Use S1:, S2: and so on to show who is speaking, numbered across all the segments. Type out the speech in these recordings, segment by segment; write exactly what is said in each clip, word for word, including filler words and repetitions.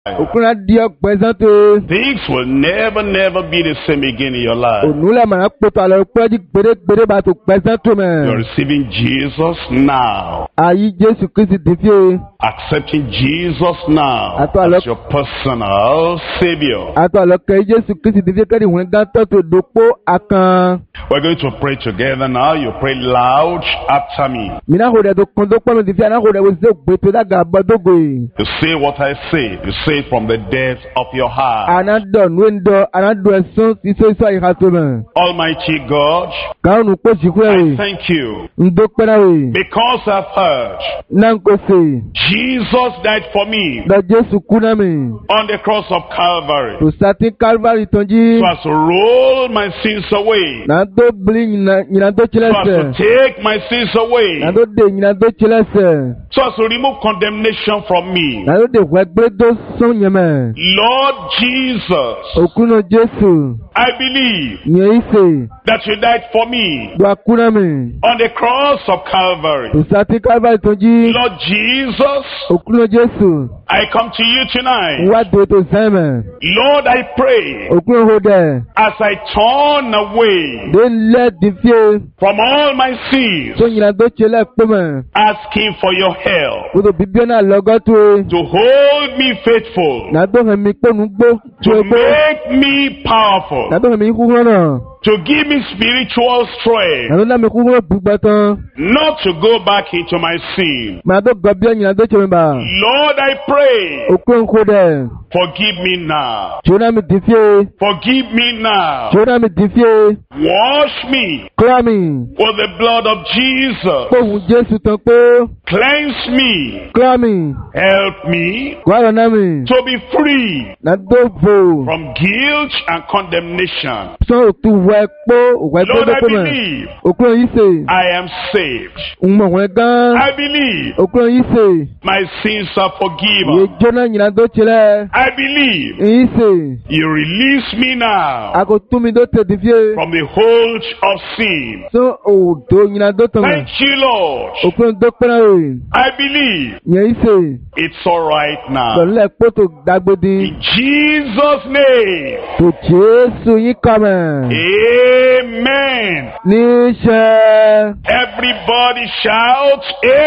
S1: Okuna dia presente.
S2: Things will never, never be the same again in your life.
S1: Onula mana poto alo pedi bere bere ba to presente me.
S2: You're receiving Jesus now.
S1: Ayi Jésus Christ defie.
S2: Accepting Jesus now as your personal Savior.
S1: Ato alo ke Jésus Christ defie kedi won gan to to dopo akan.
S2: We're going to pray together now. You pray loud after me.
S1: Mina ho de do kondo pano defie na ho de wo se gbe to da ga bodogo.
S2: You say what I say. You say it from the depths of your heart.
S1: Anado nwendo anado esun iso iso ihatoma.
S2: Almighty God,
S1: Kaunu ko jikwe.
S2: I thank you
S1: Ndokpera we.
S2: because I've heard
S1: Nanko se.
S2: Jesus died for me
S1: Da Jésus kuna me.
S2: on the cross of Calvary.
S1: To sati Calvary tonji.
S2: So as to roll my sins away.
S1: Na do bli nyina nyina do
S2: So as to
S1: chilese.
S2: take my sins away.
S1: Na do de nyina do chilese.
S2: So as to remove condemnation from me.
S1: Na do de wegbe do son nyeme.
S2: Lord Jesus,
S1: Okuno Jésus.
S2: I believe
S1: Nye ise.
S2: that you died for me
S1: Do akuna me.
S2: on the cross of Calvary.
S1: To sati Calvary tonji.
S2: Lord Jesus,
S1: Okuno Jésus.
S2: I come to you tonight.
S1: Wa do to zeme.
S2: Lord, I pray
S1: Okuno hode.
S2: as I turn away
S1: De le defie.
S2: from all my sins,
S1: So nyina do chile peme.
S2: asking for your help
S1: Kudo bibiona logotu.
S2: to hold me faithful,
S1: Na do hemi ponu gbo.
S2: to make me powerful,
S1: Na do hemi kuhona.
S2: to give me spiritual
S1: Na
S2: strength,
S1: do na me kuhona bugbatan.
S2: not to go back into my sin.
S1: Ma do gobia nyina do chemba.
S2: Lord, I pray,
S1: Okun kode.
S2: forgive me now.
S1: Chona me defie.
S2: Forgive me now.
S1: Chona me defie.
S2: Wash me
S1: Klami.
S2: with the blood of Jesus.
S1: Pohun Jésus tan po.
S2: Cleanse me.
S1: Klami.
S2: Help me
S1: Kwara na mi.
S2: to be free
S1: Na do vo.
S2: from guilt and condemnation.
S1: So tu we po. We
S2: Lord,
S1: do
S2: I
S1: po me.
S2: believe
S1: Okun yi se.
S2: I am saved.
S1: Unmo we gan.
S2: I believe
S1: Okun yi se.
S2: my sins are
S1: Ye
S2: forgiven.
S1: jona nyina do chile.
S2: I believe
S1: Yi se.
S2: you release me now
S1: Ako tu mi do te defie.
S2: from the hold of sin.
S1: So o do nyina do tan.
S2: Thank you, Lord.
S1: Okun do pera we.
S2: I believe
S1: Ye yi se.
S2: it's all right now.
S1: Lo le po to dagbodi.
S2: In Jesus' name,
S1: To Jésus yi kame.
S2: amen.
S1: Ní ṣe.
S2: Everybody shout,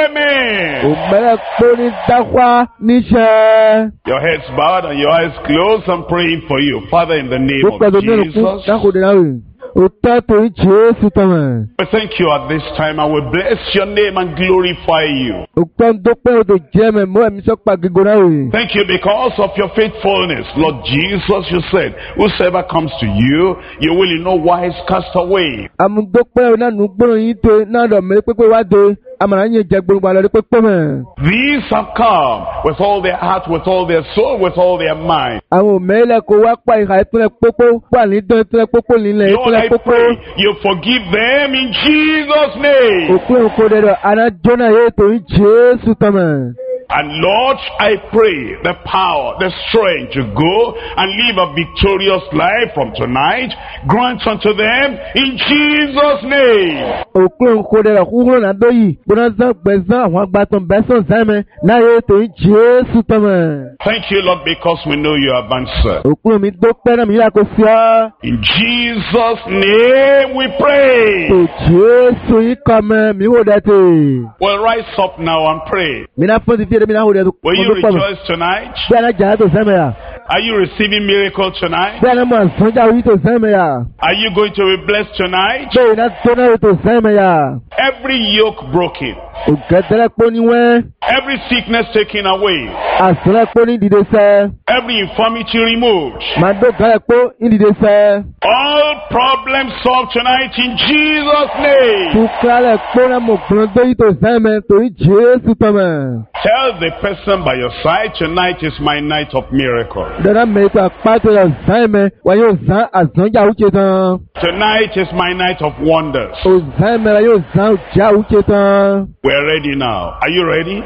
S2: amen.
S1: Ògbẹ́rẹ́ pé ní dákwá níṣẹ́.
S2: Your heads bowed and your eyes closed. I'm praying for you. Father, in the name
S1: Ó
S2: of
S1: pẹ̀lú mẹ́rin fún
S2: Jesus,
S1: dákòdé náà rè. Ó tẹ́ torí Jésù tọ̀mọ̀.
S2: we thank you at this time. I will bless your name and glorify you.
S1: Ó pẹ́ ń dópẹ́ odò jẹ́ mẹ́ mọ́ ẹ̀mí sọ́pà gígó náà rè.
S2: Thank you because of your faithfulness. Lord Jesus, you said, whosoever comes to you, you will in no wise cast away.
S1: Àmúdópẹ́ náà nù gbọ́dọ̀ yín tó náà lọ mẹ́rin pépé wá dé. Àmàlà yín jẹ gbogbo àlọ́ pépé mẹ́.
S2: These have come with all their heart, with all their soul, with all their mind.
S1: Àwọn òmẹ́lẹ̀ kò wá pa ìhà ìpínlẹ̀ pópó wà ní dán ìpínlẹ̀ pópó nílẹ̀
S2: Lord,
S1: ìpínlẹ̀
S2: I
S1: pópó.
S2: pray you forgive them in Jesus' name.
S1: Òkú èkó dẹ̀dọ̀ àná jóná yé torí Jésù tọ̀mọ̀.
S2: And Lord, I pray the power, the strength to go and live a victorious life from tonight. Grant unto them in Jesus' name.
S1: Òkú èkó dẹ̀dọ̀ kúkúrò náà dóyì. Bọ́dá zán gbẹ̀zán àwọn agbátàn bẹ́sàn sẹ́mẹ̀ náà yé torí Jésù tọ̀mọ̀.
S2: Thank you, Lord, because we know you have answered.
S1: Òkú mi dópẹ́ náà mi yà kó sí ọ́.
S2: In Jesus' name we pray.
S1: Tò Jésù yìí kọ́ mẹ́ mi wò dẹ́ tè.
S2: Well, rise up now and pray.
S1: Mi náà fọ́n ti fi èdè mi náà wò dẹ́ tó
S2: Will you
S1: kọ́ tó pọ̀ mọ́.
S2: rejoice tonight?
S1: Bí àná jà á tó sẹ́mẹ̀ yà.
S2: Are you receiving miracle tonight?
S1: Bí àná mọ̀ sọ́jà wí tó sẹ́mẹ̀ yà.
S2: Are you going to be blessed tonight?
S1: Bẹ́ẹ̀ iná tó náà wí tó sẹ́mẹ̀ yà.
S2: Every yoke broken,
S1: Ògẹ́dẹ́rẹ́ pọ́ ní wẹ́.
S2: every sickness taken away,
S1: Àsọ̀rẹ́ pọ́ ní dìde sẹ́.
S2: every infirmity removed,
S1: Màá dó gàrẹ́ pọ́ ní dìde sẹ́.
S2: all problems solved tonight in Jesus' name.
S1: Tukálẹ̀ pọ́ náà mọ̀ gbọ́n tó yí tó sẹ́mẹ̀ torí Jésù tọ̀mọ̀.
S2: Tell the person by your side, tonight is my night of miracle.
S1: Dọ́dá mẹ́tọ́ àpáta yà sẹ́mẹ̀ wà yóò zán àzánjà wúche tán.
S2: Tonight is my night of wonders.
S1: Ò sẹ́mẹ̀ wà yóò zán òjá wúche tán.
S2: We're ready now. Are you ready?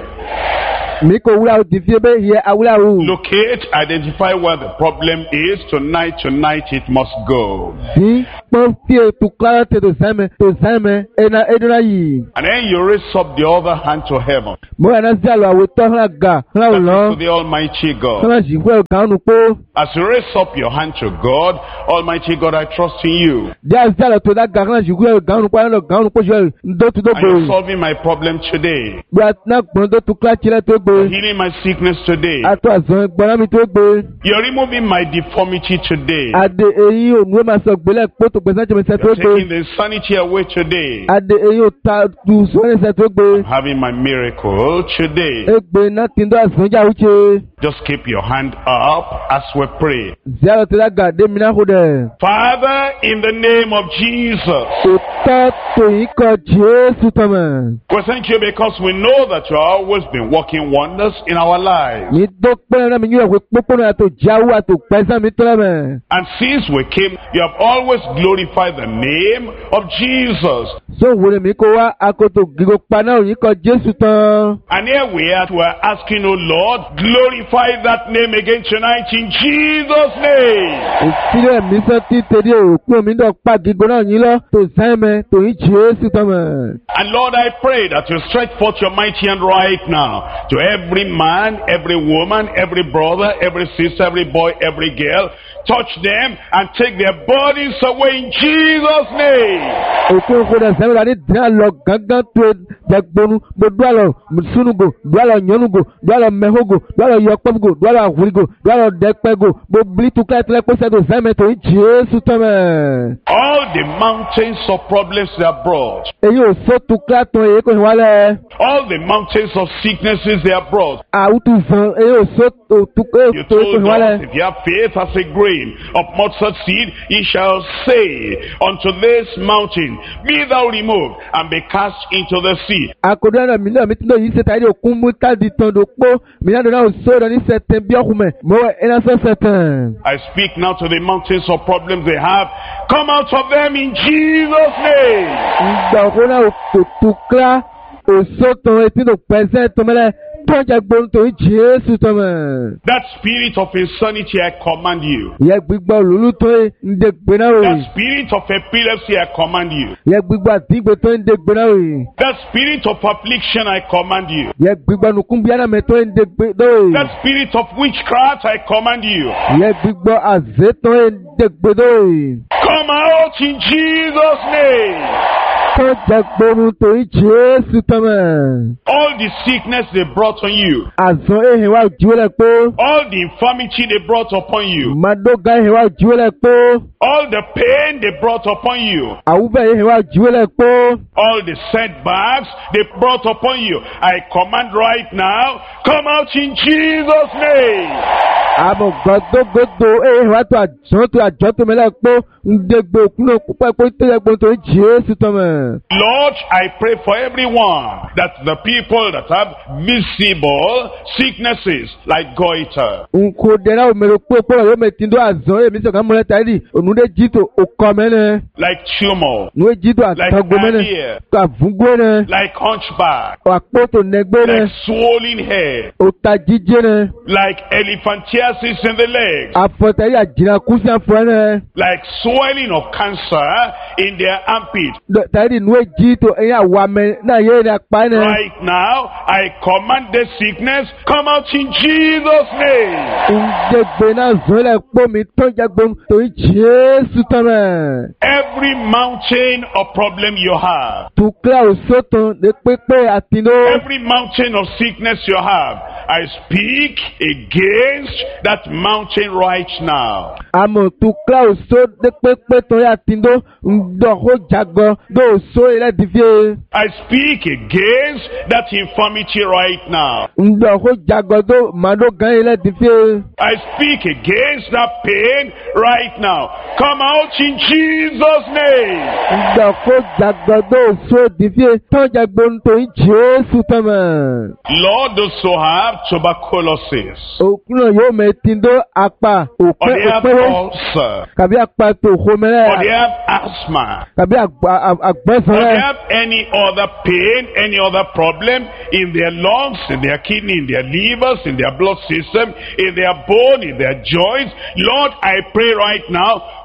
S1: Mi kò wúlò àwọn tìfí ebe yẹ awúlò àwọn.
S2: Locate, identify where the problem is. Tonight, tonight it must go.
S1: Dín pọ́n fíè tó klára tè tó sẹ́mẹ̀ tó sẹ́mẹ̀ ẹ̀nà ẹ̀dúnrà yìí.
S2: And then you raise up the other hand to heaven.
S1: Mo yàrá sí àlọ́ àwòtọ́ hàn gà hàn
S2: That
S1: lọ́.
S2: is to the Almighty God.
S1: Sọ́nà sì fún ẹ̀ka ọ̀nù pé.
S2: As you raise up your hand to God, Almighty God, I trust in you.
S1: Díẹ̀ sí àlọ́ tó dá gà hàn sì fún ẹ̀ka ọ̀nù pé ẹ̀ka ọ̀nù pé ṣe ǹdọ́tú tó
S2: And
S1: gbòòrò.
S2: you're solving my problem today.
S1: Bí a náà gbọ́n tó tó kílá tilẹ̀ tó gbé.
S2: Healing my sickness today.
S1: Àtọ́ àzọ̀ gbọ́n mi tó gbé.
S2: You're removing my deformity today.
S1: Adé eyín ònúwé máa sọ gbélé pótò gbèsè jẹ́mẹsẹ̀ tó
S2: You're
S1: gbé.
S2: taking the insanity away today.
S1: Adé eyín ò ta ju sọ́nẹ́sẹ̀ tó gbé.
S2: Having my miracle today.
S1: Egbe náà ti ń dọ́ àsánjà wúche.
S2: Just keep your hand up as we pray.
S1: Zíàrọ̀ tó dága dé mi náà kó dẹ̀.
S2: Father, in the name of Jesus,
S1: Òtọ́ tòyìn kọ Jésù tọmọ.
S2: we thank you because we know that you have always been working wonders in our lives.
S1: Mi tó pẹ́ náà mi yóò wé pópónà àtò jáwó àtò pẹ́sẹ́ mi tó lẹ́mẹ̀.
S2: And since we came, you have always glorified the name of Jesus.
S1: So wo ni mi kó wá akoto gígo paná òyìn kọ Jésù tán.
S2: And here we are, we are asking, oh Lord, glorify that name again tonight in Jesus' name.
S1: Ìsílẹ̀ mi sọ tí tẹ̀lé òkú mi dọ̀ pa gígo náà yín lọ tó sẹ́mẹ̀ tòyìn Jésù tọmọ.
S2: And Lord, I pray that you stretch forth your mighty hand right now to every man, every woman, every brother, every sister, every boy, every girl. Touch them and take their bodies away in Jesus' name.
S1: Òkú òkúta sẹ́mi la ní dín lọ gángan tó jẹgbonu gbogbo àlọ́ sunugo gbogbo àlọ́ nyɔnugo gbogbo àlọ́ mẹ́hógo gbogbo àlọ́ yọkpọ́go gbogbo àlọ́ àwùrigo gbogbo àlọ́ dẹ́kpẹ́go gbogbo ìtukẹ́ tẹ́lẹ̀ pẹ́sẹ́ tó sẹ́mi tó Jésù tọ́mẹ̀.
S2: All the mountains of problems they are brought.
S1: Èyí ò so tukẹ́ tó èyí kò wálẹ̀.
S2: All the mountains of sicknesses they are brought.
S1: Àwùtú zan èyí ò so tukẹ́
S2: You
S1: tó èyí kò
S2: told
S1: wálẹ̀.
S2: us, if you have faith as a grain of mustard seed, ye shall say unto this mountain, be thou removed and be cast into the sea.
S1: Àkòdó náà mi náà mi tún lọ yìí ṣe tàyè òkun mú tàdí tán ló pọ̀ mi náà dọ̀nà òṣò rẹ̀ ní sẹ̀tẹ̀ bí ọkùnrin mọ̀ ẹ̀ ẹ̀ náà sẹ̀ sẹ̀tẹ̀.
S2: I speak now to the mountains of problems they have. Come out of them in Jesus' name.
S1: Ìgbà òkú náà kò tukẹ́ òṣò tán etí ló pẹ́sẹ́ tó mẹ́lẹ̀ tó jẹ́ gbóhùn tó Jésù tọ́mẹ̀.
S2: That spirit of insanity, I command you.
S1: Yẹ gbígbọ́ lulú tó ń de gbéná wò.
S2: That spirit of epilepsy, I command you.
S1: Yẹ gbígbọ́ àdìgbò tó ń de gbéná wò.
S2: That spirit of affliction, I command you.
S1: Yẹ gbígbọ́ nùkúnbíyànà mẹ́ tó ń de gbéná wò.
S2: That spirit of witchcraft, I command you.
S1: Yẹ gbígbọ́ àzé tó ń de gbéná wò.
S2: Come out in Jesus' name.
S1: Tó jẹ́ gbóhùn tó Jésù tọ́mẹ̀.
S2: All the sickness they brought on you,
S1: Àzán èhìn wa jùlẹ̀ pé.
S2: all the infirmity they brought upon you,
S1: Màdóga èhìn wa jùlẹ̀ pé.
S2: all the pain they brought upon you,
S1: Àwùbẹ̀ èhìn wa jùlẹ̀ pé.
S2: all the setbacks they brought upon you, I command right now, come out in Jesus' name.
S1: Àmọ̀ gbọ́dọ̀gbọ́dọ̀ èhìn wa tó àjọ́ tó àjọ́ tó mẹ́lẹ̀ pé ń dégbò kúnlẹ̀ púpọ̀ pé tó yẹ gbọ́n tó Jésù tọ́mẹ̀.
S2: Lord, I pray for everyone that the people that have visible sicknesses like goiter,
S1: Nko dẹ́nà òmèrè pé pọ̀lọ̀ yóò mẹ́tí ndó àzọ́ èmi sọ̀kan mọ́lẹ̀ tàbí ònúdé jítò òkọ mẹ́nẹ̀.
S2: like tumor,
S1: Nwe jítò àtàgbò mẹ́nẹ̀.
S2: hernia,
S1: Kàfúngbó nẹ̀.
S2: like hunchback,
S1: Àpótò nẹgbẹ́ nẹ̀.
S2: like swollen hair,
S1: Òtà jíjẹ́ nẹ̀.
S2: like elephantiasis in the legs,
S1: Àfọ̀tàyé àjìnà kúsí àfọ̀ nẹ̀.
S2: like swelling of cancer in their armpit.
S1: Tàbí nwe jítò ẹ̀yìn àwàmẹ́ náà yé ní apá nẹ̀.
S2: Right now, I command the sickness, come out in Jesus' name.
S1: Ndégbé náà zọ́lẹ̀ pọ̀ mi tó jẹ́ gbóhùn tó Jésù tọ́mẹ̀.
S2: Every mountain of problem you have,
S1: Tukla òsótàn ní pépé àtinó.
S2: every mountain of sickness you have, I speak against that mountain right now.
S1: Àmọ̀ tukla òsó ní pépé tó yà àtinó ńdọ̀kó jàgọ̀ dó òsó ilẹ̀ dìfẹ́.
S2: I speak against that infirmity right now.
S1: Ńdọ̀kó jàgọ̀ dó màdó gan ilẹ̀ dìfẹ́.
S2: I speak against that pain right now. Come out in Jesus' name.
S1: Ńdọ̀kó jàgọ̀ dó òsó dìfẹ́ tó jẹ́ gbóhùn tó Jésù tọ́mẹ̀.
S2: Lord, those who have tuberculosis,
S1: Òkú náà yóò mẹ́tí ndó apá
S2: or
S1: òpé
S2: they have
S1: òpé
S2: ulcer,
S1: kàbí apá tó
S2: or they
S1: xomẹ́rẹ́
S2: have asthma,
S1: kàbí
S2: or they
S1: àgbẹ̀sọ̀rẹ́.
S2: have any other pain, any other problem in their lungs, in their kidney, in their livers, in their blood system, in their bone, in their joints. Lord, I pray right now,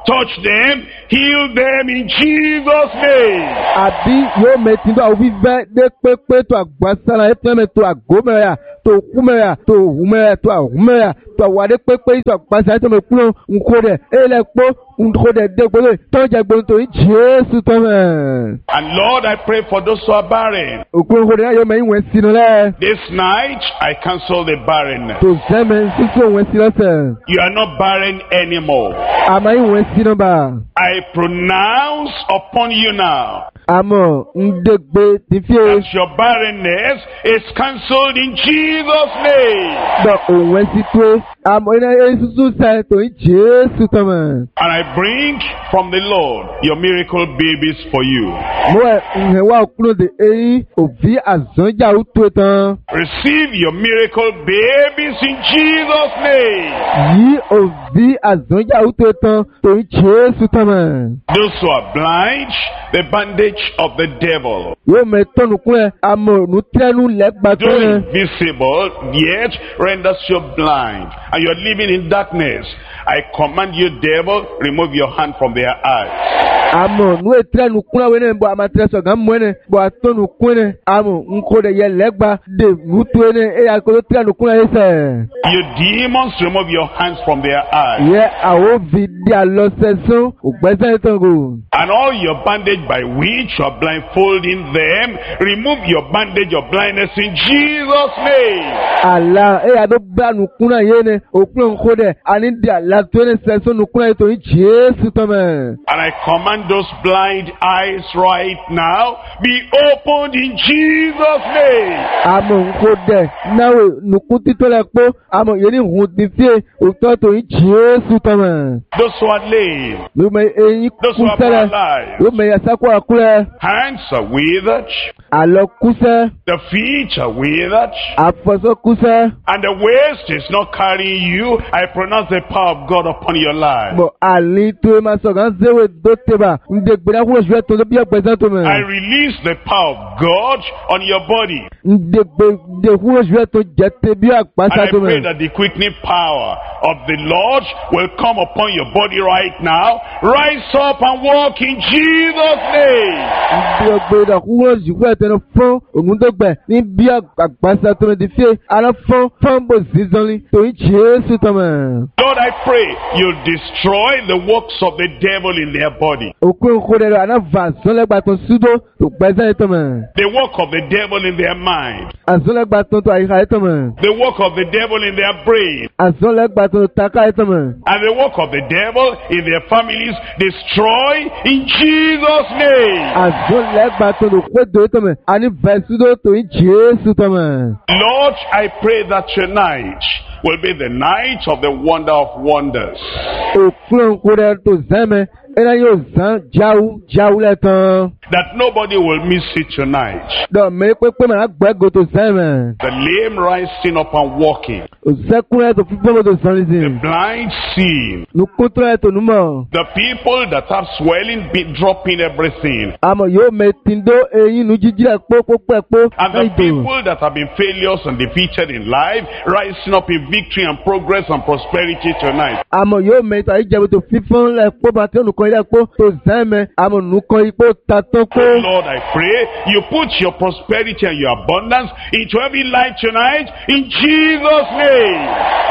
S2: touch them, heal them in Jesus' name.
S1: Àbí yóò mẹ́tí tó àwọn fífẹ́ dé pépé tó àgbàsára ẹ̀ fẹ́mi tó àgómẹ́rẹ́ tó kúmẹ́rẹ́ tó hùmẹ́rẹ́ tó àhùmẹ́rẹ́ tó àwàdé pépé tó àgbàsára tó mẹ́kúrò ńkó dẹ̀ ẹ̀lẹ́ pọ́ ńkó dẹ̀ dé gbogbo tó ń jẹ gbogbo tó ń Jésù tó mẹ́.
S2: And Lord, I pray for those who are barren.
S1: Òkú ńkó dẹ̀ yóò mẹ́yìn wẹ̀ sínú lẹ́.
S2: This night, I cancel the barrenness.
S1: Tó sẹ́mẹ̀ sísè wẹ̀ sínú sẹ́.
S2: You are not barren anymore.
S1: Àmọ́ yìí wẹ̀ sínú bá.
S2: I pronounce upon you now
S1: Àmọ́ ńdẹ́gbẹ́ ti fi é.
S2: that your barrenness is cancelled in Jesus' name.
S1: Dọ̀ òun wẹ̀ sí tó. Àmọ́ iná Jésù sẹ́ tó ń Jésù tó mẹ́.
S2: And I bring from the Lord your miracle babies for you.
S1: Mo ẹ̀ ǹhẹ̀ wá òkúrò de eyín òbí àzọ́jà ó tó tán.
S2: Receive your miracle babies in Jesus' name.
S1: Yí òbí àzọ́jà ó tó tán tó ń Jésù tó mẹ́.
S2: Those who are blind, the bandage of the devil.
S1: Yóò mẹ tọ́nu kún ẹ àmọ́ ònú tẹ́nu lẹ́gbàá tó
S2: Though
S1: yẹ.
S2: invisible, yet renders you blind, and you're living in darkness. I command you, devil, remove your hand from their eyes.
S1: Àmọ́ ònú ètẹ́nu kún àwọn ẹni bọ̀ àmà tẹ́sọ̀ gán mọ́ ẹni bọ̀ àtọ́nu kún ẹni àmọ́ nkó dẹ̀ yẹ lẹ́gbàá dè mútu ẹni ẹ̀yà kó tẹ́nu kún ẹ sẹ̀.
S2: You demons, remove your hands from their eyes.
S1: Yẹ àwọn òbí di àlọ́sẹ̀sán ògbẹ́sẹ̀ tán kò.
S2: And all your bandage by which you are blindfolding them, remove your bandage of blindness in Jesus' name.
S1: Àlà ẹ̀yà tó bá nùkún náà yé ni òkúrò nkó dẹ̀ àní di àlà tó ẹni sẹ̀sán nùkún náà yẹ tó ní Jésù tán mẹ́.
S2: And I command those blind eyes right now be opened in Jesus' name.
S1: Àmọ́ nkó dẹ̀ náwó nùkún títọ́ lẹ pọ́ àmọ́ yẹn ní hùn ti fíè òtọ́ tó ní Jésù tán mẹ́.
S2: Those who are lame,
S1: Yóò mẹ eyín
S2: those who are
S1: kúsẹ́rẹ́
S2: paralyzed,
S1: yóò mẹ yasako àkúrẹ́
S2: hands are withered,
S1: àlọ́ kúsẹ́
S2: the feet are withered,
S1: àfọ̀sọ́ kúsẹ́
S2: and the waist is not carrying you. I pronounce the power of God upon your life.
S1: bọ̀ àlì tó ẹ máa sọ̀gán zéwé tó tẹ̀bà ǹdè gbẹ̀dá kúrò ṣùgbọ́n tó bí ọ̀gbẹ́sẹ̀ tó
S2: I
S1: mẹ́.
S2: release the power of God on your body.
S1: Ǹdè gbẹ̀dẹ̀ kúrò ṣùgbọ́n tó jẹ́ tẹ̀ bí
S2: And
S1: àgbàsá
S2: I
S1: tó
S2: pray
S1: mẹ́.
S2: that the quickening power of the Lord will come upon your body right now. Rise up and walk in Jesus' name.
S1: Ǹdè gbẹ̀dẹ̀ kúrò ṣùgbọ́n tó fún òun tó gbẹ̀ ní bí àgbàsá tó mẹ́ ti fi àná fún fún bò zizọ́lì tó ní Jésù tó mẹ́.
S2: Lord, I pray you'll destroy the works of the devil in their body.
S1: Òkú nkó dẹ̀ àná va àzọ́lẹ́gbà tó súdó tó gbẹ́sẹ̀ tó mẹ́.
S2: The work of the devil in their mind.
S1: Àzọ́lẹ́gbà tó tó àyíká tó mẹ́.
S2: The work of the devil in their brain.
S1: Àzọ́lẹ́gbà tó taka tó mẹ́.
S2: And the work of the devil in their families. Destroy in Jesus' name.
S1: Àzọ́lẹ́gbà tó tó pédò tó mẹ́. Àní vẹ̀súdó tó ní Jésù tó mẹ́.
S2: Lord, I pray that tonight will be the night of the wonder of wonders.
S1: Òkú nkó dẹ̀ tó zẹ́mẹ́. Ẹ̀rọ yóò zán jáwó jáwó lẹ́tàn.
S2: That nobody will miss it tonight.
S1: Dọ̀ mẹ́rin pépé màá gbẹ́gò tó zẹ́mẹ́.
S2: The lame rising up and walking.
S1: Òsẹ́kúnrẹ́ tó fífọ́ tó sàn ní
S2: The
S1: sìn.
S2: blind seeing.
S1: Nùkúntúrẹ́ tó númọ̀.
S2: The people that have swelling be dropping everything.
S1: Àmọ̀ yóò mẹ́tìndó eyín nu jíjí ẹ̀ pọ́ pọ́ pọ́.
S2: And the people that have been failures and defeated in life, rising up in victory and progress and prosperity tonight.
S1: Àmọ̀ yóò mẹ́ta ìjẹ́bù tó fífọ́ lẹ̀ pọ́ bá tí ó nùkọ́ ilé pọ́ tó zẹ́mẹ́. Àmọ̀ nùkọ́ ipò tatọ́ pọ́.
S2: Lord, I pray you put your prosperity and your abundance into every life tonight in Jesus' name.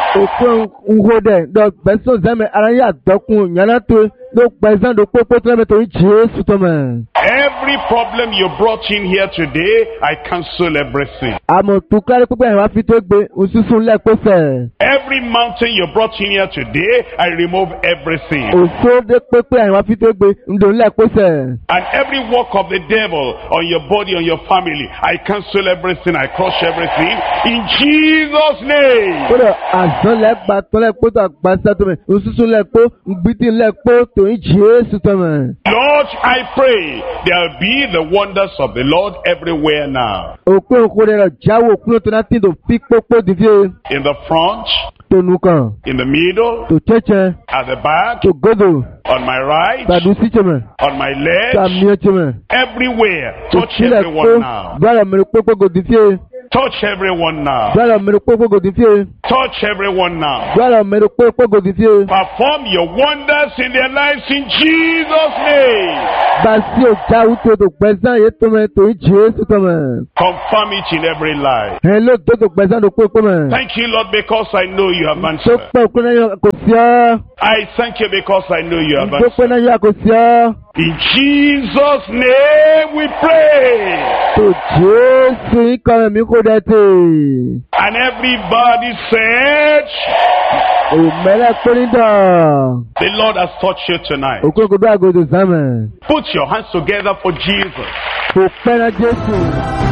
S1: Òkú nkó dẹ̀ dọ̀ gbẹ́sọ̀ zẹ́mẹ́ ara yà dọ́kun yàrá tó ló gbẹ́sán tó pópó tó lẹ́mẹ̀ tó ní Jésù tó mẹ́.
S2: Every problem you brought in here today, I cancel everything.
S1: Àmọ̀ tó kárí pípẹ́ ìwà fi tó gbé òṣùṣù lẹ́kọ́sẹ̀.
S2: Every mountain you brought in here today, I remove everything.
S1: Òṣòdé pípẹ́ ìwà fi tó gbé ǹdò lẹ́kọ́sẹ̀.
S2: And every work of the devil on your body, on your family, I cancel everything, I crush everything in Jesus' name.
S1: Kódà àzán lẹ́gbàá tó lẹ́kọ́ tó àgbàsá tó mẹ́ òṣùṣù lẹ́kọ́ ngbìtì lẹ́kọ́ tó ní Jésù tó mẹ́.
S2: Lord, I pray there'll be the wonders of the Lord everywhere now.
S1: Òkú òkú rẹ̀ jáwó òkú tó náà tí tó fi pópó dìde.
S2: In the front,
S1: Tó nu kàn.
S2: in the middle,
S1: Tó chẹ́chẹ́.
S2: at the back,
S1: Tó gódò.
S2: on my right,
S1: Tàdú sí tẹ̀mẹ̀.
S2: on my left,
S1: Tàmíọ́ tẹ̀mẹ̀.
S2: everywhere.
S1: Tó
S2: Touch
S1: sílẹ̀
S2: everyone
S1: kó.
S2: now.
S1: Bọ́lá mẹ́rin pópó gòdì fíè.
S2: Touch everyone now.
S1: Bọ́lá mẹ́rin pópó gòdì fíè.
S2: Touch everyone now.
S1: Dwala mero pe pe go di fie.
S2: Perform your wonders in their lives in Jesus' name.
S1: Basi o ja uto to gbezan ye to me to Jesu to me.
S2: Confirm it in every life.
S1: Hello to to gbezan do pe pe me.
S2: Thank you, Lord, because I know you have
S1: So
S2: answered.
S1: pe ko na yo ko sia.
S2: I thank you because I know you have
S1: So pe
S2: answered.
S1: na yo ko sia.
S2: In Jesus' name we pray.
S1: To Jesu ka mi ko de te.
S2: And everybody said,
S1: O mele korinda.
S2: the Lord has touched you tonight.
S1: O ko ko do ago do zaman.
S2: Put your hands together for Jesus.
S1: Ko pe na Jesu.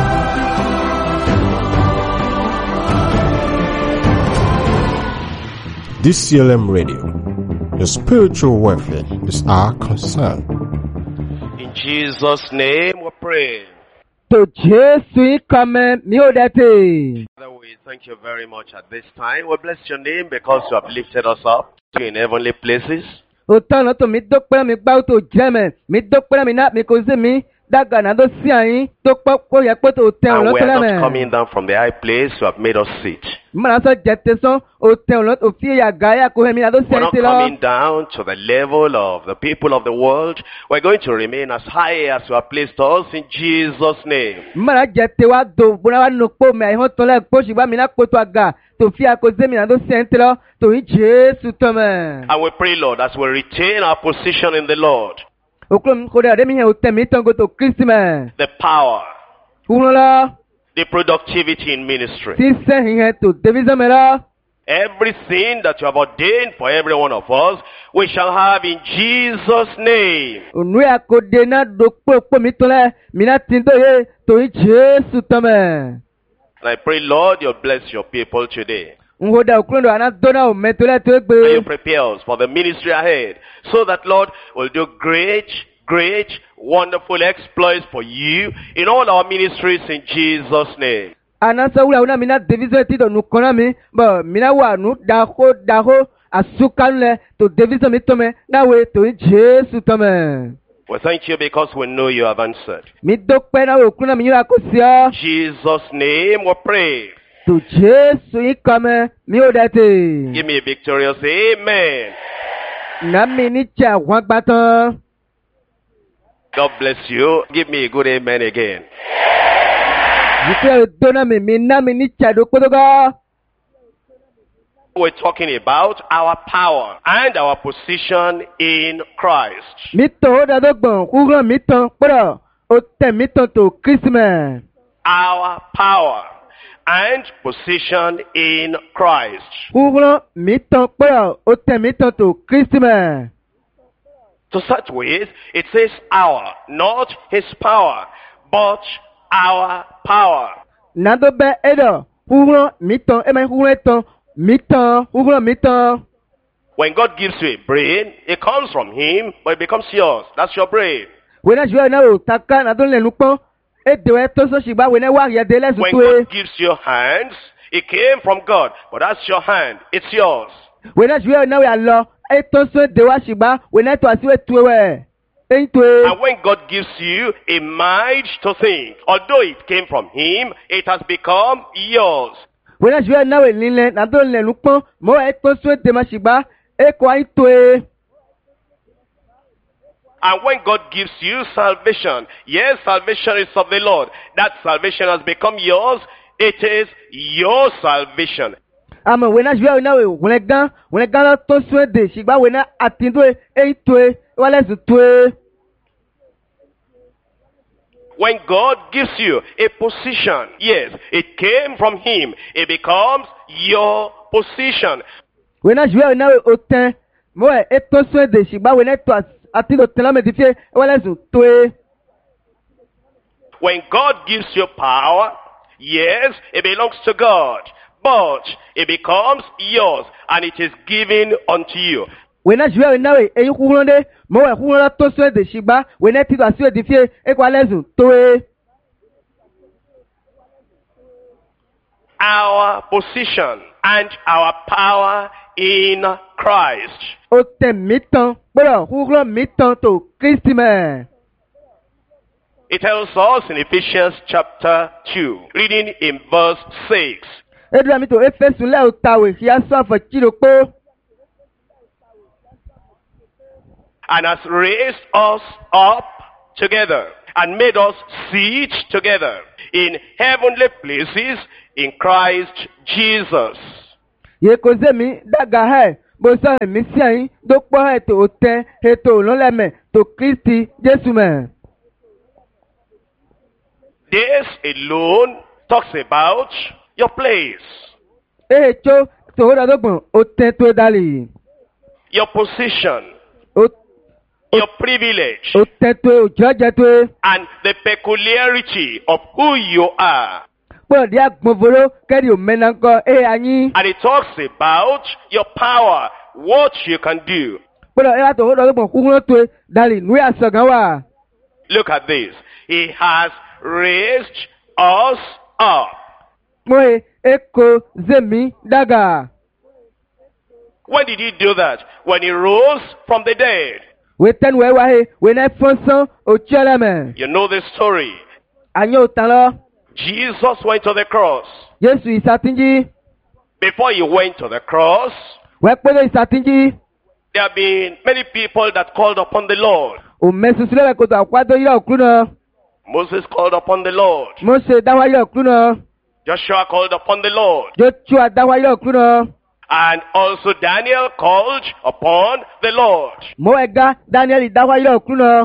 S3: D C L M Radio. Your spiritual welfare is our concern.
S4: In Jesus' name we pray.
S1: To Jesu ka me mi o de te.
S4: Father, we thank you very much at this time. We bless your name because you have lifted us up in heavenly places.
S1: O tana to mi dúpẹ́ mi gba to jeme mi dúpẹ́ mi na mi ko se mi daga na do si ayin to po ko ye pe to te
S4: And
S1: lo
S4: we
S1: tele
S4: are
S1: me.
S4: not coming down from the high place. You have made us sit.
S1: Mara so jete so o te lo o fi ya ga ya ko he mi na do si
S4: We're
S1: ayin
S4: not
S1: te lo.
S4: coming down to the level of the people of the world. We're going to remain as high as you have placed us in Jesus' name.
S1: Mara jete wa do bona wa no po me ho to le po si ba mi na po to aga to fi ya ko se mi na do si ayin te lo to in Jesu to me.
S4: And we pray, Lord, as we retain our position in the Lord,
S1: O ko mi ko de mi he o te mi tan go to Kristi me.
S4: the power,
S1: Uno la
S4: the productivity in ministry,
S1: si se hin he to division me la.
S4: everything that you have ordained for every one of us, we shall have in Jesus' name.
S1: Onu ya ko de na do po po mi to le mi na tin to ye to in Jesu to me.
S4: And I pray, Lord, you'll bless your people today.
S1: Ngo da okulo do ana do na o me to le to
S4: And you
S1: gbe.
S4: prepare us for the ministry ahead, so that, Lord, we'll do great, great, wonderful exploits for you in all our ministries in Jesus' name.
S1: Ana so wula una mi na division ti do nu kona mi bo mi na wa nu da ho da ho asukan le to division mi to me na we to in Jesu to me.
S4: We thank you because we know you have answered.
S1: Mi do pe na okulo na mi yura ko sia.
S4: In Jesus' name we pray.
S1: To Jesu yi kame mi o de te.
S4: Give me a victorious amen.
S1: Na mi ni cha wan gba tan.
S4: God bless you. Give me a good amen again.
S1: Yike do na mi mi na mi ni cha do potoga.
S4: We're talking about our power and our position in Christ.
S1: Mi to da do gbon kuran mi tan poro o te mi tan to Christmas.
S4: Our power and position in Christ.
S1: Kuran mi tan poro o te mi tan to Christmas.
S4: To such ways, it says our, not his power, but our power.
S1: Na do be edo kuran mi tan e ma kuran tan mi tan kuran mi tan.
S4: When God gives you a brain, it comes from him, but it becomes yours. That's your brain.
S1: We na jwe na o taka na do le nu pon. E de we to so sigba we na wa ye de le su
S4: When
S1: to e.
S4: God gives you hands, it came from God, but that's your hand. It's yours.
S1: We na jwe na we alo e to so de wa sigba we na to asi we tu we. E to e.
S4: And when God gives you a mind to think, although it came from him, it has become yours.
S1: We na jwe na we lile na do le nu pon mo e to so de ma sigba e ko ai to e.
S4: And when God gives you salvation, yes, salvation is of the Lord. That salvation has become yours. It is your salvation.
S1: Ama we na jwe na we we gan we gan la to so de sigba we na atindo e e to e wa le su to e.
S4: When God gives you a position, yes, it came from him. It becomes your position.
S1: We na jwe na we o ten mo e e to so de sigba we na to atindo tela me di fie wa le su to e.
S4: When God gives you power, yes, it belongs to God. But it becomes yours and it is given unto you.
S1: We na jwe na we e kuran de mo e kuran la to so de sigba we na ti to asi di fie e ko le su to e.
S4: Our position and our power in Christ.
S1: O te mi tan poro kuran mi tan to Kristi me.
S4: It tells us in Ephesians chapter two, reading in verse six.
S1: Edra mi to Efesu le o tawe ya so for chiro po.
S4: And has raised us up together and made us sit together in heavenly places in Christ Jesus.
S1: Ye ko ze mi daga he bo so mi si ayin do po he to te he to lo le me to Kristi Jesu me.
S4: This alone talks about your place,
S1: E cho to ra dogbon o te to dali.
S4: your position,
S1: O
S4: your privilege,
S1: o te to o jaja to.
S4: and the peculiarity of who you are.
S1: Po di agbonvoro keri o menanko e ayin.
S4: And it talks about your power, what you can do.
S1: Po e la to ra dogbon ku to dali nu ya so gan wa.
S4: Look at this. He has raised us up.
S1: Mo e eko zemi daga.
S4: When did he do that? When he rose from the dead.
S1: We ten we wa he we na fonson o chere me.
S4: You know the story.
S1: Anyo tan lo.
S4: Jesus went to the cross.
S1: Jesu isatinji.
S4: Before he went to the cross,
S1: We pe le isatinji.
S4: there have been many people that called upon the Lord.
S1: O mesu sile ko to akwado ira okru na.
S4: Moses called upon the Lord.
S1: Mose dawa ira okru na.
S4: Joshua called upon the Lord.
S1: Joshua dawa ira okru na.
S4: And also Daniel called upon the Lord.
S1: Mo ega Daniel dawa ira okru na.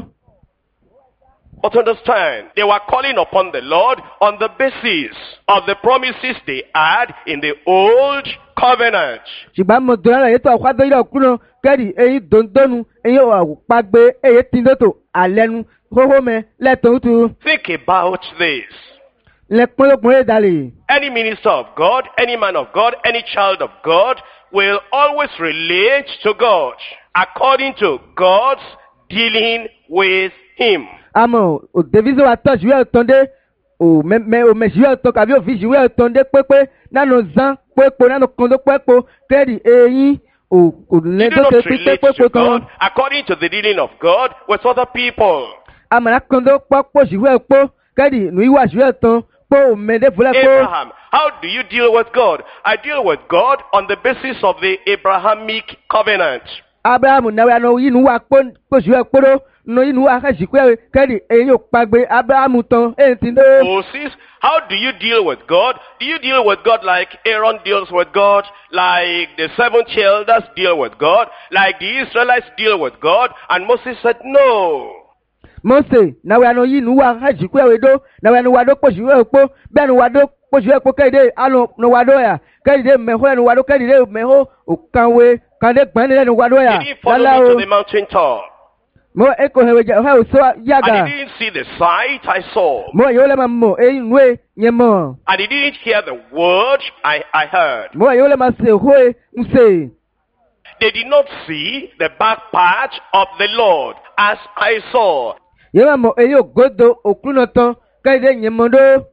S4: But understand, they were calling upon the Lord on the basis of the promises they had in the old covenant.
S1: Ṣùgbọ́n mo dùn lára ètò àkwádọ́ ilé ọ̀kúnná kẹ́rì èyí dòńdónú èyí àpàgbé èyí tìǹdòtò àlẹ́nu hóhó mẹ́ lẹ́tọ̀ọ́ tu.
S4: Think about this.
S1: Lẹ́pọ́nlọ́pọ́n èyí dalè.
S4: Any minister of God, any man of God, any child of God will always relate to God according to God's dealing with him.
S1: Àmọ́ òdèvizó wa tọ́ ṣùgbọ́n ọ̀tọ́ndé òmẹ̀ṣùwẹ̀ ọ̀tọ́ kàbí òfìṣùwẹ̀ ọ̀tọ́ndé pépé nánú zán pépo nánú kọ́ndó pépo kẹ́rì èyí
S4: You do not
S1: òlẹ́dọ́tò
S4: relate
S1: pípé
S4: to
S1: pépo
S4: God
S1: tán.
S4: according to the dealing of God with other people.
S1: Àmọ́ lákọ́ndó pọ́pọ́ ṣùgbọ́n pọ́ kẹ́rì nùíwà ṣùgbọ́n tán pọ́ òmẹ̀dé fúlẹ̀ pọ́.
S4: Abraham, how do you deal with God? I deal with God on the basis of the Abrahamic covenant.
S1: Abrahamu náwó àná yínú wa pọ́ ṣùgbọ́n pọ́rọ́ nù yínú wa kẹ́sìkú kẹ́rì èyí ò pàgbé Abrahamu tán èyí ti dé.
S4: Moses, how do you deal with God? Do you deal with God like Aaron deals with God, like the seventy elders deal with God, like the Israelites deal with God? And Moses said, no.
S1: Mose náwó àná yínú wa kẹ́sìkú ẹ̀wé dó náwó àná wa dó pọ̀ ṣùgbọ́n pọ́ bẹ́ẹ̀ ni wa dó pọ̀ ṣùgbọ́n pọ́ kẹ́rì àná ní wa dó yà kẹ́rì mẹ́hó ẹni wa dó kẹ́rì mẹ́hó òkàwé kàndé gbẹ́ni lẹ́nu wa dó yà.
S4: Did he follow me to the mountain top?
S1: Mo eko hewe ja he so yaga.
S4: And he didn't see the sight I saw.
S1: Mo yo le ma mo e nwe nye mo.
S4: And he didn't hear the word I, I heard.
S1: Mo yo le ma se hoe nse.
S4: They did not see the back part of the Lord as I saw.
S1: Ye ma mo e yo godo okuno ton ka ide nye mo do.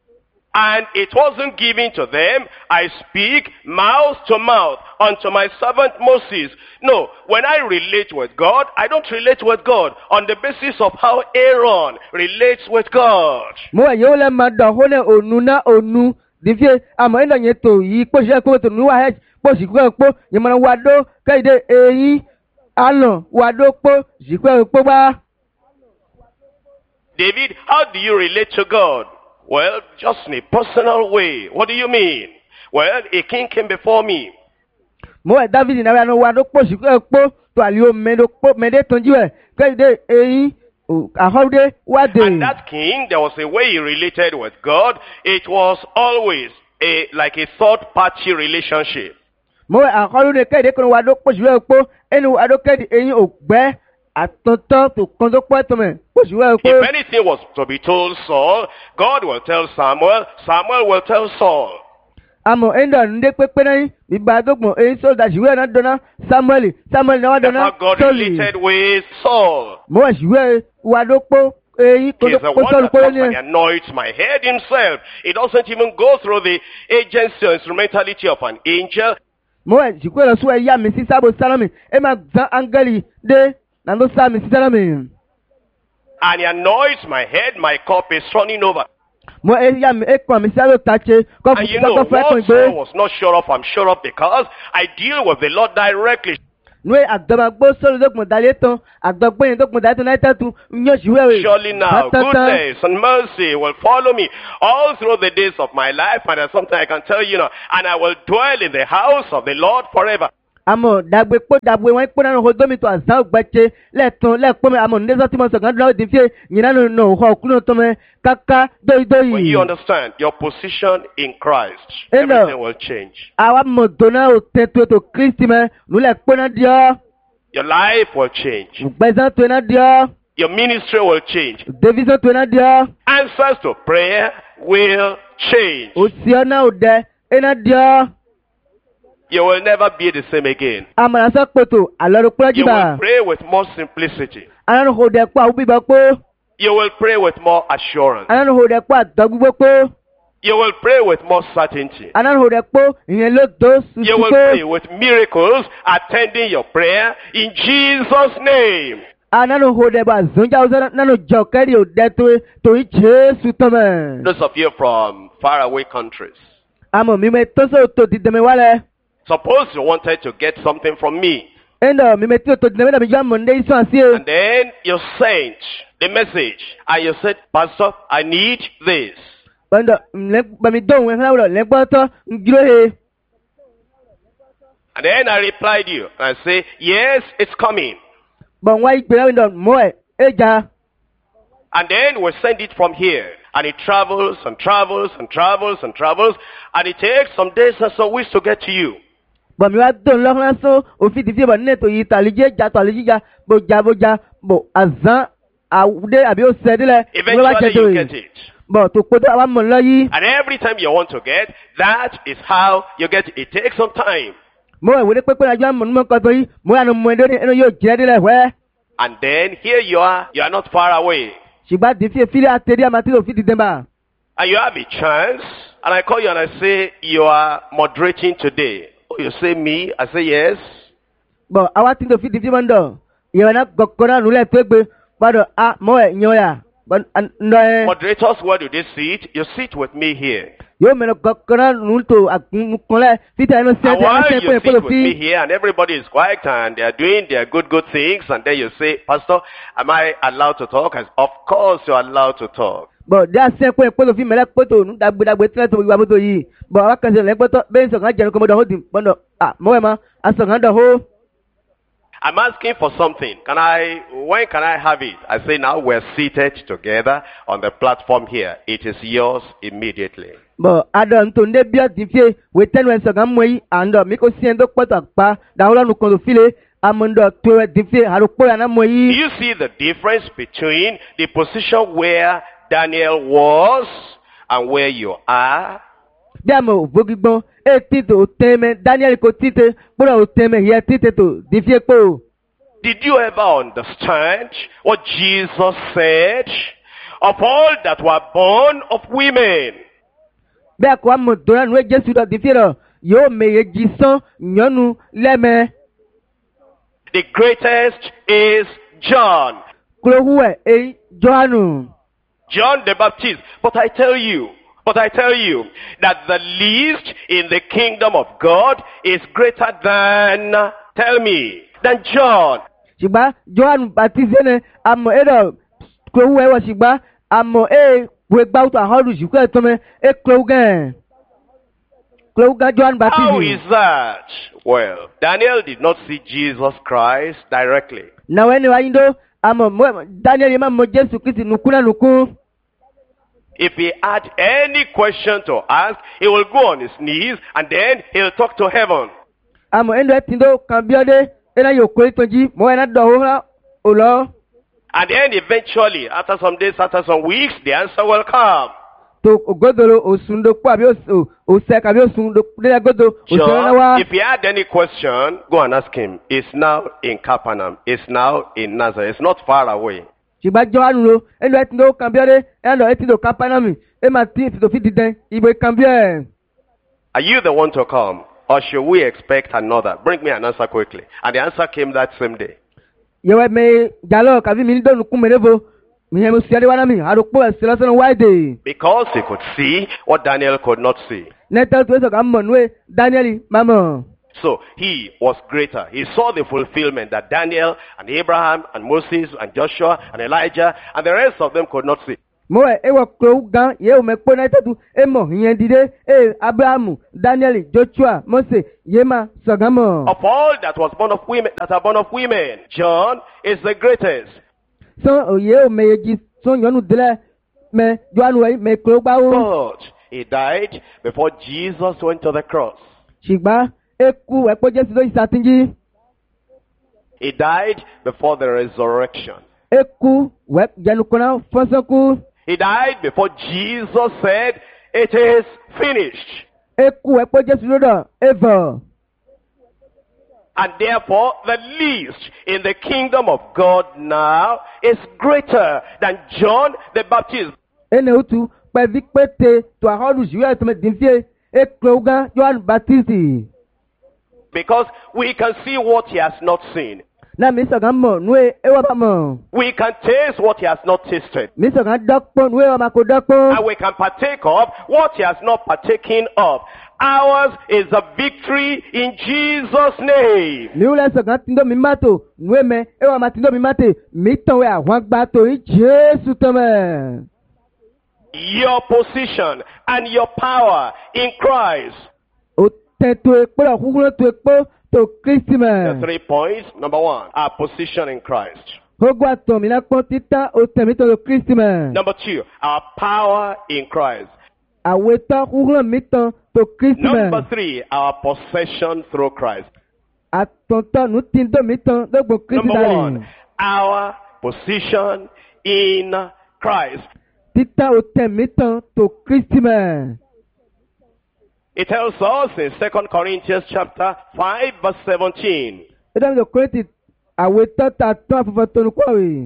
S4: And it wasn't given to them. I speak mouth to mouth unto my servant Moses. No, when I relate with God, I don't relate with God on the basis of how Aaron relates with God.
S1: Mo yo le ma do ho ne onu na onu. Divie amo ina nye to yi po se ko to nu wa he po si ko po ye mo wa do ka ide eyin alo wa do po si ko po ba.
S4: David, how do you relate to God? Well, just in a personal way. What do you mean? Well, a king came before me.
S1: Mo e David na wa wa do po si ko po to ali o me do po me de tonju e ka ide eyin ahode wa de.
S4: And that king, there was a way he related with God. It was always a like a third party relationship.
S1: Mo akọlu ne kede kono wa do po si po enu wa do kede eyin ogbe atonto to kondo po to me po si po.
S4: If anything was to be told Saul, God will tell Samuel, Samuel will tell Saul.
S1: Amo enda nde pepe na bi ba dogmo eyin so da siwe na dona Samuel Samuel na wa
S4: That's
S1: dona
S4: how God
S1: Sauli.
S4: related with Saul.
S1: Mo siwe wa do po eyin
S4: He
S1: kondo
S4: is the
S1: po
S4: one
S1: so
S4: that
S1: po
S4: comes and
S1: ni.
S4: anoints my head himself. It doesn't even go through the agency or instrumentality of an angel.
S1: Mo siwe lo so ya mi si sabo salami e ma zan angeli de na do sa mi si salami.
S4: And he anoints my head, my cup is running over.
S1: mo e ya mi e kon mi sáré tache ko
S4: And
S1: fu
S4: you know,
S1: ko fe kon
S4: what Saul
S1: gbe
S4: was not sure of, I'm sure of because I deal with the Lord directly.
S1: no agdamagbo solo dokun dale ton agdogbo yin dokun dale ton na tatu nyo siwe
S4: Surely now, goodness and mercy will follow me all through the days of my life. And there's something I can tell you now. And I will dwell in the house of the Lord forever.
S1: amo dagbe po dagbe won po na ho domi to azan gbache le ton le po me amo ndeso ti mo so gan do di fie nyina no no ho kunu to me kaka doi doi
S4: When you understand your position in Christ,
S1: Hello.
S4: everything will change.
S1: awa mo dona o tetu to Kristi me nu le po na dio
S4: Your life will change.
S1: gbezan to na dio
S4: Your ministry will change.
S1: division to na dio
S4: Answers to prayer will change.
S1: o si ona o de e na dio
S4: You will never be the same again.
S1: amara so poto aloro
S4: You will
S1: projiba
S4: pray with more simplicity.
S1: ananu ho de pa ubi ba po
S4: You will pray with more assurance.
S1: ananu ho de pa dogbo po
S4: You will pray with more certainty.
S1: ananu ho de po iyen lo do su
S4: You will pray with miracles attending your prayer in Jesus' name.
S1: ananu ho de ba zunja o nanu jo keri o de to to Jesu to me
S4: Those of you from faraway countries,
S1: amo mi me to so to di de me wale
S4: suppose you wanted to get something from me,
S1: endo mi me to to di de me na mi jam monde iso asie
S4: and then you sent the message, and you said, Pastor, I need this.
S1: endo le ba mi don we na wo le gbo to ngiro he
S4: And then I replied you, and I say, yes, it's coming.
S1: bon wa igbe endo mo e eja
S4: And then we send it from here. And it travels and travels and travels and travels. And it takes some days and some weeks to get to you.
S1: bon mi wa don lo kan so o fi di fi bo ne to yi talije ja to alije bo ja bo ja bo azan awude abi o se dile
S4: Eventually you get it.
S1: bon to ko to awa mo lo yi
S4: And every time you want to get, that is how you get it. It takes some time.
S1: mo e wo de pepe na jo mo mo ko to yi mo anu mo ndo ni eno yo je dile we
S4: And then here you are. You are not far away.
S1: sigba di fi fi ateri amati o fi di demba
S4: And you have a chance. And I call you and I say, you are moderating today. Oh, you say me? I say yes.
S1: bon awa tin to fi di fi mondo ye na gokona nu le pegbe pado a mo e nyo ya bon ndo e
S4: Moderators, where do they sit? You sit with me here.
S1: yo me no gokona nu to akun kunle fi ta no se
S4: And
S1: te
S4: while
S1: se
S4: you
S1: pe
S4: sit
S1: pe lo
S4: with me
S1: fi
S4: here and everybody is quiet and they are doing their good, good things, and then you say, Pastor, am I allowed to talk? I say, of course you are allowed to talk.
S1: bon da se pe pe lo fi mele poto nu dagbe dagbe tele to wa poto yi bon awa kan se le poto be so kan je ko mo do hodi bondo ah mo e ma aso kan do ho
S4: I'm asking for something. Can I, when can I have it? I say now we're seated together on the platform here. It is yours immediately.
S1: bon adon to nde bia di fi we ten we so kan mo yi ando mi ko si en do poto pa da ho nu ko do file amondo to di fi haru po ya na mo
S4: Do
S1: yi
S4: you see the difference between the position where Daniel was and where you are?
S1: bí àmọ́ ògbógigbọ́n etí tó tẹ́mẹ́ Daniel kò títẹ kpọ́dọ̀ ò tẹ́mẹ́ yẹ títẹ tó di fi epo.
S4: Did you ever understand what Jesus said? Of all that were born of women,
S1: bí a kò wá mọ̀ dọ́là nù Jésù dọ̀ di fi rọ̀ yóò mèye jí sán nyɔnu lẹ́mẹ́.
S4: the greatest is John.
S1: Kulohuwẹ̀ eyi Jọ́hánù.
S4: John the Baptist. But I tell you, but I tell you that the least in the kingdom of God is greater than, tell me, than John.
S1: Ṣùgbọ́n Jọ́hánù Bàtísẹ́ ni àmọ̀ ẹ̀rọ kulohuwẹ̀ wọ̀ ṣùgbọ́n àmọ̀ ẹ̀ wẹ̀ gbàwùtò àhọ́dù ṣùkú ẹ̀ tọ́mẹ ẹ̀ kulohu gẹ̀. Kulohu gẹ̀ Jọ́hánù
S4: How
S1: Bàtísẹ́.
S4: is that? Well, Daniel did not see Jesus Christ directly.
S1: Nàwọ̀ ẹni wáyé ndó àmọ̀ Daniel yẹn máa mọ Jésù Kristi nùkú náà nùkú.
S4: If he had any question to ask, he will go on his knees and then he'll talk to heaven.
S1: Àmọ̀ ẹ̀ndọ̀ ẹ̀ tí ndó kàn bí ọdẹ ẹ̀ náà yóò kó ìtọ́jú mọ̀ ẹ̀ náà dọ̀ ọ́ ọ̀ lọ.
S4: And then eventually, after some days, after some weeks, the answer will come.
S1: To ògodoro òsùndó kó àbí òsẹ̀ kàbí òsùndó délẹ̀ gòdò òsèré náà wá.
S4: Sure, if he had any question, go and ask him. It's now in Capernaum. It's now in Nazareth. It's not far away.
S1: Ṣùgbọ́n Jọ́hánù lo ẹ̀ndọ̀ ẹ̀ tí ndó kàn bí ọdẹ ẹ̀ndọ̀ ẹ̀ tí ndó kápánámì ẹ̀ máa tí ètò fi dídẹ́ ìbò kàn bí ẹ̀.
S4: Are you the one to come? Or should we expect another? Bring me an answer quickly. And the answer came that same day.
S1: Yẹ̀wẹ̀ mi jàlọ́ kàbí mi ní dọ́nù kún mẹ́rẹ́fọ́ Mihe musiade wana mi arukpo esilasan wide.
S4: Because he could see what Daniel could not see.
S1: Neta tu eso kammo nwe Danieli mama.
S4: So he was greater. He saw the fulfillment that Daniel and Abraham and Moses and Joshua and Elijah and the rest of them could not see.
S1: Mo e ewo kro gan ye o me po na tetu e mo yen dide e Abraham, Daniel, Joshua, Moses, yema sagamo.
S4: Of all that was born of women, that are born of women, John is the greatest.
S1: So o ye o me yeji so yonu dele me Joanu e me kro gba o.
S4: But he died before Jesus went to the cross.
S1: Shigba eku epo Jesu do isatinji.
S4: He died before the resurrection.
S1: Eku we janukona fonsoku.
S4: He died before Jesus said, "It is finished."
S1: Eku epo Jesu do ever.
S4: And therefore, the least in the kingdom of God now is greater than John the Baptist.
S1: Ene utu pe vikpete to ahodu juya to me dinfie e kroga Joan Baptist.
S4: Because we can see what he has not seen.
S1: Na mi so gan mo nwe ewa ba mo.
S4: We can taste what he has not tasted.
S1: Mi so gan dokpo nwe o ma ko dokpo.
S4: And we can partake of what he has not partaken of. Ours is a victory in Jesus' name.
S1: Mi ule so gan tindo mi mato nwe me ewa ma tindo mi mate mi ton we awon gba to in Jesu to me.
S4: Your position and your power in Christ.
S1: O te to epo la kukulo to epo to Kristi me.
S4: The three points. Number one, our position in Christ.
S1: Ogwa to mi na pon tita o te mi to Kristi me.
S4: Number two, our power in Christ.
S1: Awe to kukulo mi ton to Kristi me.
S4: Number three, our possession through Christ.
S1: Atonto nu tindo mi ton do gbo Kristi
S4: Number
S1: dali.
S4: one, our position in Christ.
S1: Tita o te mi ton to Kristi me.
S4: It tells us in Second Corinthians chapter five verse seventeen.
S1: Edam do Korinti awe to ta ton afofo to nu kwa we.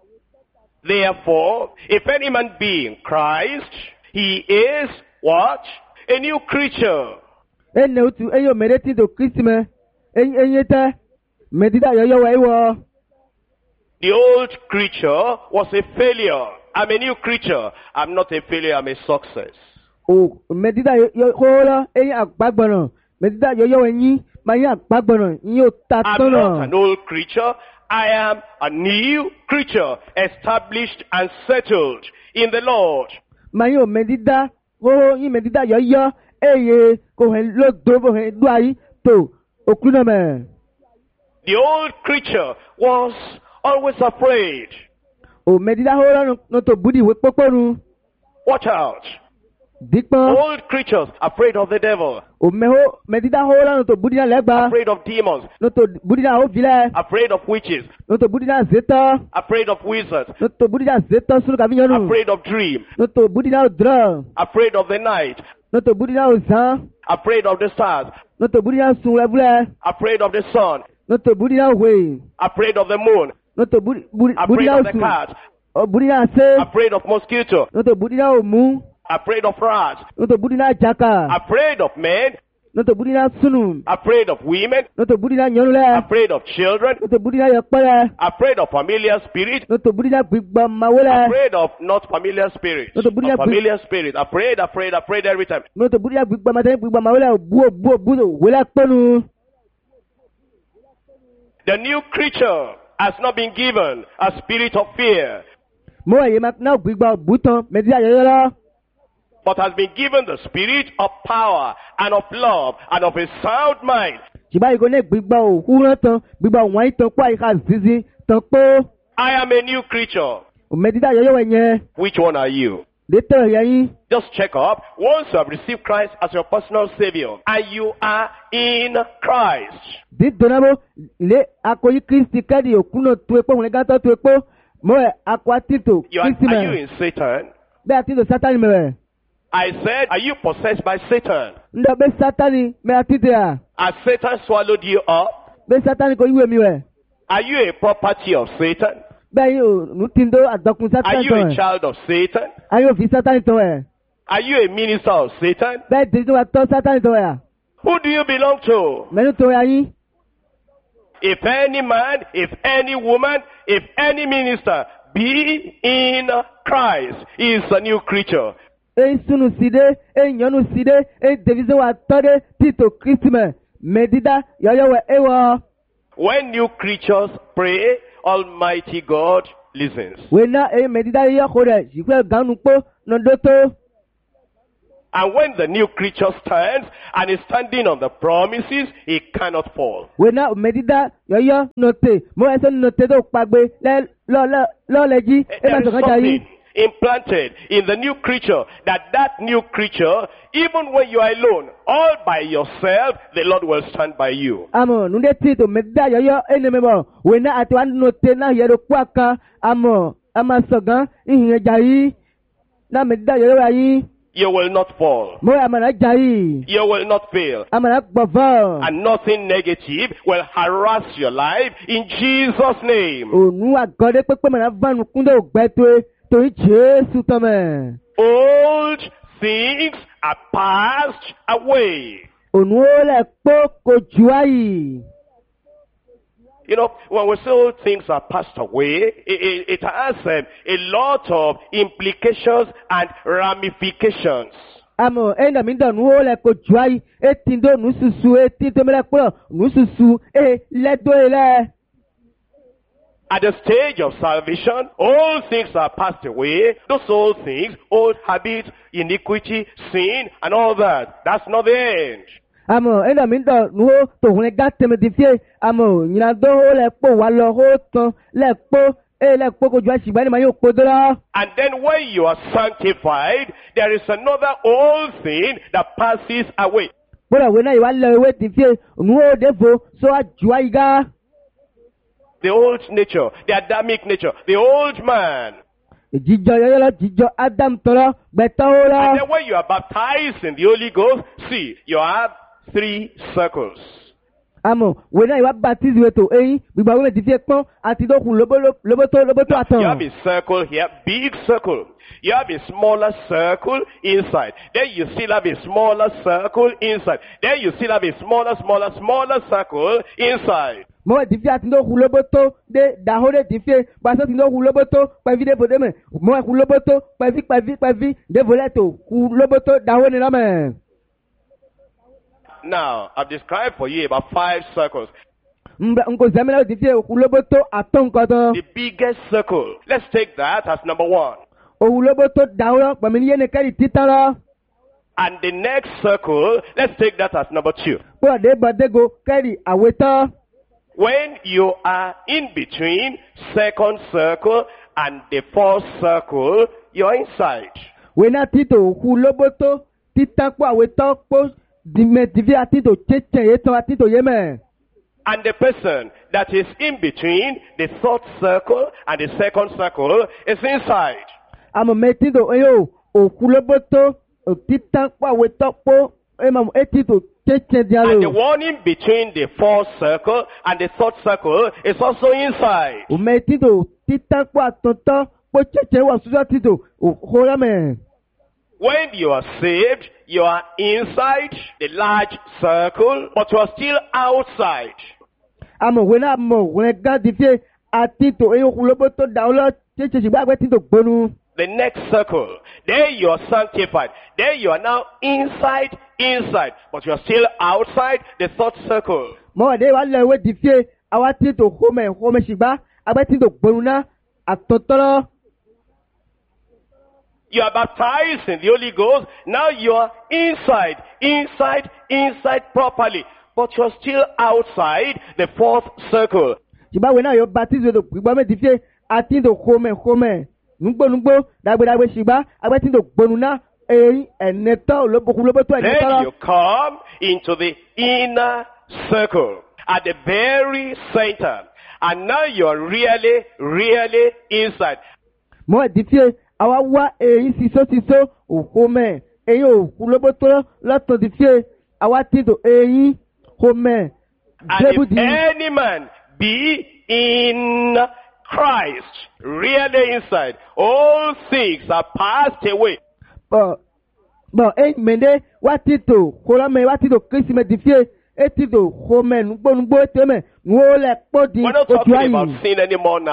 S4: Therefore, if any man be in Christ, he is what? A new creature.
S1: Ene utu eyo mereti to Kristi me. En enyeta medida yoyo wa iwo.
S4: The old creature was a failure. I'm a new creature. I'm not a failure, I'm a success.
S1: O medida yo hola eyin agbagboran medida yoyo eyin ma yin agbagboran yin o ta
S4: I'm
S1: tono.
S4: not an old creature. I am a new creature, established and settled in the Lord.
S1: Ma yin o medida ho yin medida yoyo eye ko hen lo do bo hen du ayi to okuna me.
S4: The old creature was always afraid.
S1: O medida hola no to budi we poponu.
S4: Watch out.
S1: Dikpon
S4: Old creatures afraid of the devil,
S1: o meho medida hola no to budi na legba
S4: afraid of demons,
S1: no to budi na o vile
S4: afraid of witches,
S1: no to budi na zeta
S4: afraid of wizards,
S1: no to budi na zeta sulu ka vinyonu
S4: afraid of dream,
S1: no to budi na dra
S4: afraid of the night,
S1: no to budi na zan
S4: afraid of the stars,
S1: no to budi na sun levule
S4: afraid of the sun,
S1: no to budi na we
S4: afraid of the moon,
S1: no to budi budi
S4: afraid
S1: na
S4: of the
S1: sun
S4: cat,
S1: o budi na se
S4: afraid of mosquito,
S1: no to budi na omu
S4: afraid of rats,
S1: no to budi na jaka
S4: afraid of men,
S1: no to budi na sunu
S4: afraid of women,
S1: no to budi na nyonule
S4: afraid of children,
S1: no to budi na yopere
S4: afraid of familiar spirit,
S1: no to budi na gbigba mawele
S4: afraid of not familiar spirit,
S1: No, the Buddha-
S4: of familiar spirit, afraid, afraid, afraid every time.
S1: no to budi na gbigba mate gbigba mawele bu bu bu wele ponu.
S4: The new creature has not been given a spirit of fear,
S1: Mo ye mak na gbigba buton medida yoyo
S4: but has been given the spirit of power and of love and of a sound mind.
S1: Chiba igo ne gbigba o huran tan gbigba wan tan kwa ika zizi tan po
S4: I am a new creature.
S1: o medida yoyo yen
S4: Which one are you?
S1: de to yin
S4: Just check up. Once you have received Christ as your personal savior and you are in Christ,
S1: di donabo le akoyi Kristi kedi okuno tu epo won ga to tu epo mo e akwatito
S4: you are,
S1: Kristi
S4: are you
S1: me
S4: in Satan?
S1: be atito Satan me
S4: I said, are you possessed by Satan?
S1: ndo be Satan me atite a
S4: Has Satan swallowed you up?
S1: be Satan ko iwe mi we
S4: Are you a property of Satan?
S1: be yo nu tindo adokun
S4: Are
S1: Satan
S4: you
S1: to
S4: a
S1: e
S4: child of Satan?
S1: ayo fi Satan to e
S4: Are you a minister of Satan?
S1: be de to to Satan to e
S4: Who do you belong to?
S1: me nu to yin
S4: If any man, if any woman, if any minister be in Christ, he is a new creature.
S1: E sunu side, e nyonu side, e devize wa tode tito Christme. Medida yoyo we ewa.
S4: When new creatures pray, Almighty God listens.
S1: Wena e medida yoyo kore, jikwe ganu po nondoto.
S4: And when the new creature stands and is standing on the promises, he cannot fall.
S1: Wena medida yoyo note, mo eso note do pagbe le lo lo lo leji e
S4: There
S1: ma
S4: is
S1: so kan jayi.
S4: something implanted in the new creature, that that new creature, even when you are alone, all by yourself, the Lord will stand by you.
S1: Amo nunde tito medida yoyo ene mebo. Wena atwa note na yero kwaka amo ama sogan ihin jayi. Na medida yoyo ayi.
S4: You will not fall.
S1: Mo amana jayi.
S4: You will not fail.
S1: Amana gbova.
S4: And nothing negative will harass your life in Jesus' name.
S1: Onu agode pepe mana vanu kunde ogbeto torí Jésù tome.
S4: Old things are passed away.
S1: Onu ole po kojuayi.
S4: You know, when we say old things are passed away, it, it, it has um, a lot of implications and ramifications.
S1: Amo enda minda nu ole kojuayi etindo nususu etito mele po nususu e ledo ele.
S4: At the stage of salvation, all things are passed away. Those old things, old habits, iniquity, sin, and all that. That's not the end.
S1: Amo enda minda nu to hune gate me difie amo nyina do ole po wa lo ho ton le po e le po kojuayi sigba ni ma yo podora.
S4: And then when you are sanctified, there is another old thing that passes away.
S1: Bora wena iwa le we difie nu o defo so ajuayi ga.
S4: The old nature, the Adamic nature, the old man.
S1: Jijo yoyo jijo Adam toro beto
S4: And
S1: ora.
S4: then when you are baptized in the Holy Ghost, see, you have three circles.
S1: Amo wena iwa baptize weto eyin gbigba we difie pon ati do kun lobo lobo to lobo to
S4: You have
S1: atan.
S4: a circle here, big circle. You have a smaller circle inside. Then you still have a smaller circle inside. Then you still have a smaller, smaller, smaller circle inside.
S1: Mo difie ati do kun lobo to de da hore difie paso ti do kun lobo to pa vi de bode me. Mo kun lobo to pa vi pa vi pa vi de voleto kun lobo to da hore na me.
S4: Now, I've described for you about five circles.
S1: Mba nko zamela difie kun lobo to aton koto.
S4: The biggest circle. Let's take that as number one.
S1: O lobo to da hore pa mi ni ene kari titara.
S4: And the next circle, let's take that as number two.
S1: Po de bode go kari aweta.
S4: When you are in between second circle and the fourth circle, you're inside.
S1: Wena tito kun lobo to titakpo aweta po dime difie atito cheche yeto atito yeme.
S4: And the person that is in between the third circle and the second circle is inside.
S1: Amo metido eyo okuloboto titakpo awetokpo ema etito cheche
S4: And the
S1: dialo.
S4: one in between the fourth circle and the third circle is also inside.
S1: O metido titakpo atonto po cheche wa suja tito ohora me.
S4: When you are saved, you are inside the large circle, but you are still outside.
S1: Amo wena mo wena gadifie atito eyo okuloboto daolo cheche sigba agbe tito gbonu.
S4: The next circle. There you are sanctified. There you are now inside, inside. But you are still outside the third circle.
S1: Mo de wa lewe difie awa tito home home sigba agbe tito gbonu na atotoro.
S4: You are baptized in the Holy Ghost. Now you are inside, inside, inside properly. But you are still outside the fourth circle.
S1: Sigba wena yo baptize do gbigba me difie atito home home. Nugbo nugbo dagbe dagbe sigba agbe tito gbonu na eyin eneto loboku loboto
S4: Then
S1: enetoro.
S4: you come into the inner circle at the very center. And now you are really, really inside.
S1: Mo difie awa wa eyin siso siso home eyin oku loboto loto difie awa tito eyin home.
S4: And
S1: Debu
S4: if
S1: di
S4: any man be in Christ, really inside, all things are passed away.
S1: bo bo eyin mende wa tito hora me wa tito Kristi me difie etito home nugbo nugbo teme wo le po di
S4: We're not
S1: oju
S4: talking about
S1: ayin.
S4: sin anymore now.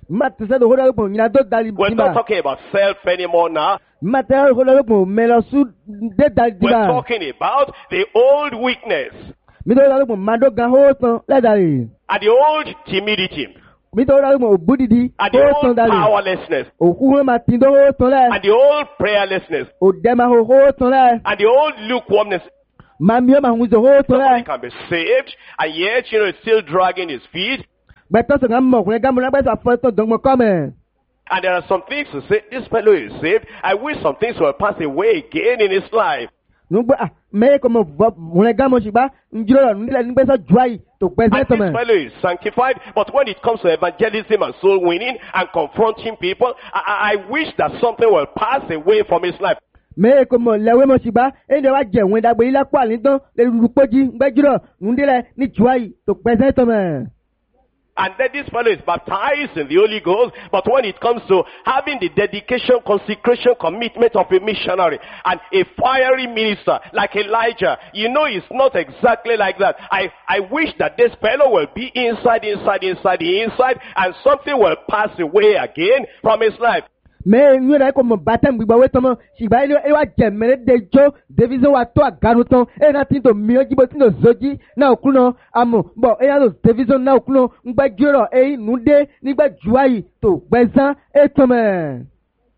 S1: Mate se do hoda po nyina do dali
S4: We're not
S1: diba.
S4: talking about self anymore now.
S1: Mate hoda po melo su de dali
S4: We're
S1: diba.
S4: talking about the old weakness
S1: Mi do hoda po mado gan ho tan le dali.
S4: and the old timidity
S1: Mi do hoda po obudidi
S4: and the
S1: ho
S4: old
S1: tan dali.
S4: powerlessness
S1: Oku ho ma tin do ho tan le.
S4: and the old prayerlessness
S1: O de ma ho ho tan le.
S4: and the old lukewarmness.
S1: Ma mi o ma hu zo ho tan
S4: Somebody
S1: le.
S4: can be saved and yet, you know, it's still dragging his feet.
S1: Beto se gan mo kun gan mo na beto afo to don mo come.
S4: And there are some things to say, this fellow is saved. I wish some things will pass away again in his life.
S1: Nugba ah me ko mo kun gan mo siba njiro nile ni beso juai to pe se
S4: And
S1: to
S4: this
S1: me.
S4: fellow is sanctified, but when it comes to evangelism and soul winning and confronting people, I, I I wish that something will pass away from his life.
S1: Me ko mo lewe mo siba e de wa je won dagbe ila kwa ni tan le rupoji ngbejiro ndile ni juai to pe se to me.
S4: And then this fellow is baptized in the Holy Ghost, but when it comes to having the dedication, consecration, commitment of a missionary and a fiery minister like Elijah, you know it's not exactly like that. I, I wish that this fellow will be inside, inside, inside, the inside, and something will pass away again from his life.
S1: Me nyu na ko mo batem gbigbo we tomo siba ile e wa je mere de jo division wa to agaru ton e na tin to mi oji bo tin to zoji na okuno amo bo e na to division na okuno ngba joro e nude nigba juai to gbezan e tomo.